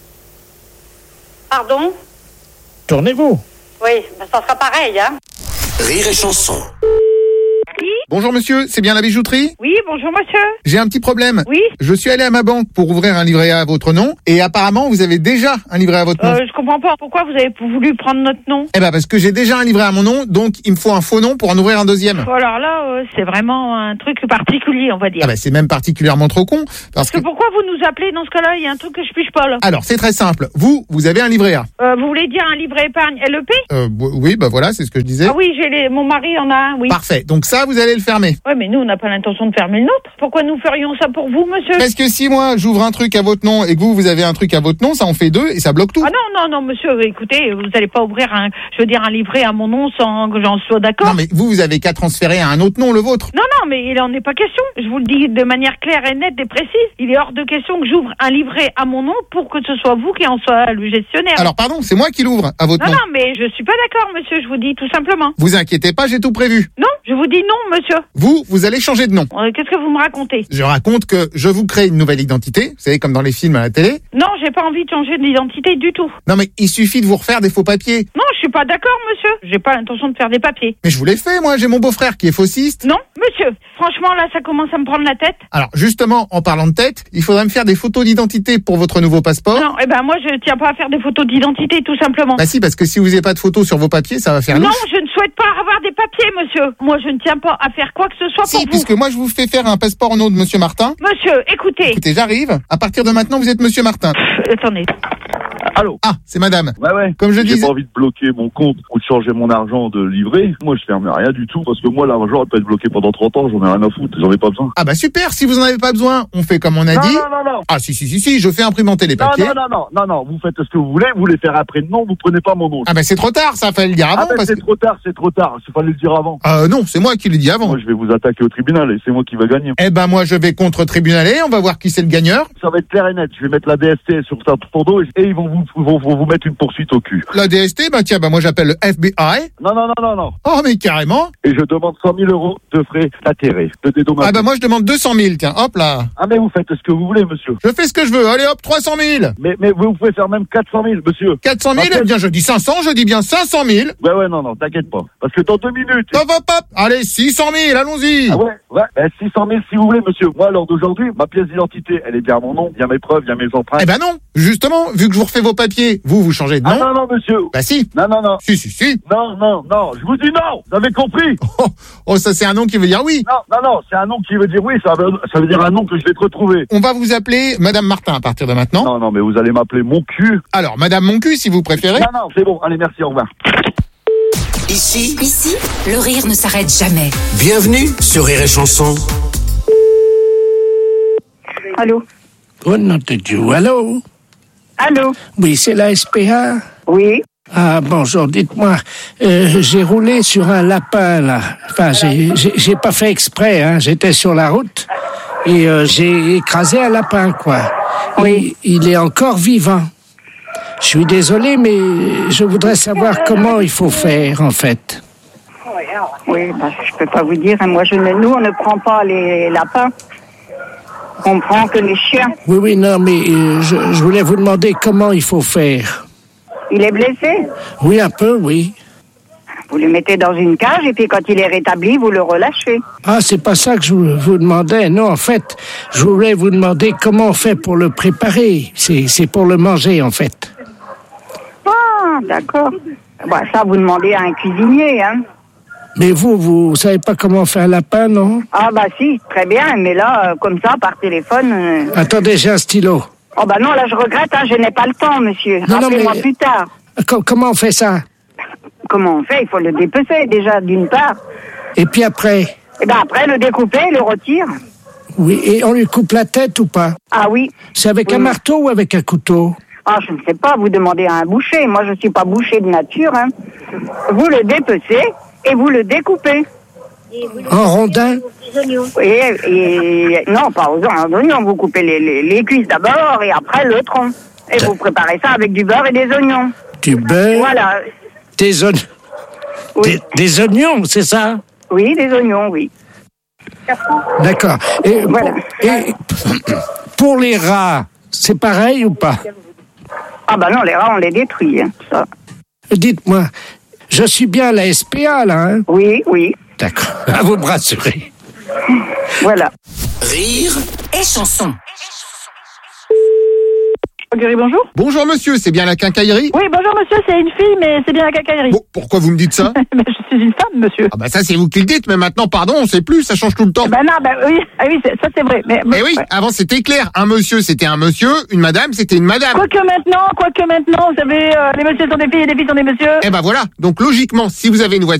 Pardon? Tournez-vous. Oui, ben ça sera pareil, hein. Rire et chanson. Bonjour monsieur, c'est bien la bijouterie? Oui, bonjour monsieur. J'ai un petit problème. Oui. Je suis allé à ma banque pour ouvrir un livret A à votre nom et apparemment vous avez déjà un livret A à votre nom. Je comprends pas. Pourquoi vous avez voulu prendre notre nom? Eh ben parce que j'ai déjà un livret à mon nom, donc il me faut un faux nom pour en ouvrir un deuxième. Alors là, c'est vraiment un truc particulier, on va dire. Ah ben c'est même particulièrement trop con. Parce que pourquoi vous nous appelez dans ce cas-là? Il y a un truc que je piche pas là. Alors c'est très simple. Vous avez un livret A. Vous voulez dire un livret épargne LEP? Oui, bah voilà, c'est ce que je disais. Ah oui, mon mari en a un, oui. Parfait. Donc ça, vous allez le fermer. Ouais, mais nous, on n'a pas l'intention de fermer le nôtre. Pourquoi nous ferions ça pour vous, monsieur? Parce que si moi, j'ouvre un truc à votre nom et que vous avez un truc à votre nom, ça en fait deux et ça bloque tout. Ah non, monsieur, écoutez, vous n'allez pas ouvrir un livret à mon nom sans que j'en sois d'accord. Non, mais vous avez qu'à transférer à un autre nom, le vôtre. Non, mais il en est pas question. Je vous le dis de manière claire et nette et précise. Il est hors de question que j'ouvre un livret à mon nom pour que ce soit vous qui en soit le gestionnaire. Alors, pardon, c'est moi qui l'ouvre à votre nom. Non, mais je suis pas d'accord, monsieur, je vous dis tout simplement. Vous inquiétez pas, j'ai tout prévu. Non, je vous dis non, monsieur. Vous allez changer de nom. Qu'est-ce que vous me racontez? Je raconte que je vous crée une nouvelle identité, vous savez, comme dans les films à la télé. Non, j'ai pas envie de changer d'identité du tout. Non, mais il suffit de vous refaire des faux papiers. Non, je suis pas d'accord, monsieur. J'ai pas l'intention de faire des papiers. Mais je vous l'ai fait, moi, j'ai mon beau-frère qui est faussiste. Non, monsieur. Franchement, là, ça commence à me prendre la tête. Alors, justement, en parlant de tête, il faudrait me faire des photos d'identité pour votre nouveau passeport. Non, moi, je tiens pas à faire des photos d'identité, tout simplement. Bah si, parce que si vous n'avez pas de photos sur vos papiers, ça va faire louche. Non, je ne souhaite pas avoir des papiers, monsieur. Moi, je ne tiens pas à faire quoi que ce soit pour vous. Puisque moi, je vous fais faire un passeport au nom de monsieur Martin. Monsieur, écoutez. Écoutez, j'arrive. À partir de maintenant, vous êtes monsieur Martin. Attendez. Allô? Ah, c'est madame. Ouais. Comme je disais. J'ai pas envie de bloquer mon compte ou de changer mon argent de livret. Moi, je ferme rien du tout parce que moi, l'argent peut être bloqué pendant 30 ans. J'en ai rien à foutre. J'en ai pas besoin. Ah bah super. Si vous en avez pas besoin, on fait comme on a dit. Non. Ah si. Je fais imprimenter les papiers. Non. Vous faites ce que vous voulez. Vous voulez faire après le nom. Vous prenez pas mon nom. Ah bah c'est trop tard. Ça fallait le dire avant. C'est trop tard. Il fallait le dire avant. Non, c'est moi qui l'ai dit avant. Moi, je vais vous attaquer au tribunal et c'est moi qui va gagner. Eh ben moi, je vais contre-tribunaler. On va voir qui c'est le gagneur. Ça va être clair et net. Je vais mettre la DST sur ton dos et ils vont vous mettre une poursuite au cul. La DST, moi j'appelle le FBI. Non. Oh mais carrément. Et je demande 100 000 € de frais d'intérêt, de dédommagement. Ah bah moi je demande 200 000, tiens, hop là. Ah mais vous faites ce que vous voulez, monsieur. Je fais ce que je veux, allez hop, 300 000. Mais vous pouvez faire même 400 000, monsieur. 400 000, eh bien je dis 500, je dis bien 500 000. Ouais, non, t'inquiète pas. Parce que dans 2 minutes... Hop, allez, 600 000, allons-y. Ah ouais, 600 000 si vous voulez, monsieur. Moi, lors d'aujourd'hui, ma pièce d'identité, elle est bien à mon nom, il y a mes preuves, il y a mes empreintes. Eh ben non, justement, vu que je vous refais vos papiers, vous changez de nom. Ah non, monsieur. Bah si. Non. Si. Non, je vous dis non, vous avez compris. Oh, ça c'est un nom qui veut dire oui. Non, c'est un nom qui veut dire oui, ça veut dire un nom que je vais te retrouver. On va vous appeler Madame Martin à partir de maintenant. Non, mais vous allez m'appeler mon cul. Alors, Madame mon cul, si vous préférez. Non, c'est bon, allez, merci, au revoir. Ici, le rire ne s'arrête jamais. Bienvenue sur Rire et Chanson. Allô? Oh nom de Dieu, allô? Allô? Oui, c'est la SPA? Oui. Ah, bonjour, dites-moi, j'ai roulé sur un lapin, là. Enfin, j'ai pas fait exprès, hein. J'étais sur la route et j'ai écrasé un lapin, quoi. Oui. Il est encore vivant. Je suis désolé, mais je voudrais savoir comment il faut faire, en fait. Oui, je peux pas vous dire. Nous, on ne prend pas les lapins. On prend que les chiens. Oui, non, mais je voulais vous demander comment il faut faire. Il est blessé? Oui, un peu, oui. Vous le mettez dans une cage et puis quand il est rétabli, vous le relâchez. Ah, c'est pas ça que je vous demandais. Non, en fait, je voulais vous demander comment on fait pour le préparer. C'est pour le manger, en fait. Ah, d'accord. Bon, ça, vous demandez à un cuisinier, hein. Mais vous savez pas comment faire un lapin, non? Ah, bah si, très bien. Mais là, comme ça, par téléphone... Attendez, j'ai un stylo. Oh, bah non, là, je regrette, hein, je n'ai pas le temps, monsieur. Non, Rappelez-moi mais... plus tard. Comment on fait ça? Comment on fait? Il faut le dépecer, déjà, d'une part. Et puis après? Et ben après, le découper, le retire. Oui, et on lui coupe la tête ou pas? Ah oui. C'est avec un marteau ou avec un couteau? Ah, je ne sais pas, vous demandez à un boucher. Moi, je ne suis pas boucher de nature, hein. Vous le dépecez et vous le découpez. En rondins? Et non, pas aux oignons. Vous coupez les cuisses d'abord et après le tronc. Et vous préparez ça avec du beurre et des oignons. Du beurre? Voilà. Des oignons? Oui. Des oignons, c'est ça? Oui, des oignons, oui. D'accord. Et, voilà. Pour les rats, c'est pareil ou pas? Ah bah non, les rats, on les détruit, hein, ça. Dites-moi, je suis bien à la SPA, là, hein? Oui, oui. D'accord, à vous me rassurer. Voilà. Rire et chanson. Bonjour. Bonjour monsieur, c'est bien la quincaillerie? Oui, bonjour monsieur, c'est une fille, mais c'est bien la quincaillerie. Bon, pourquoi vous me dites ça? Mais je suis une femme, monsieur. Ah bah ça c'est vous qui le dites, mais maintenant, pardon, on sait plus, ça change tout le temps. Ben non, oui, ça c'est vrai. Mais oui, ouais. Avant c'était clair, un monsieur c'était un monsieur, une madame c'était une madame. Quoique maintenant, vous savez, les messieurs sont des filles et les filles sont des messieurs. Eh ben voilà, donc logiquement, si vous avez une voiture,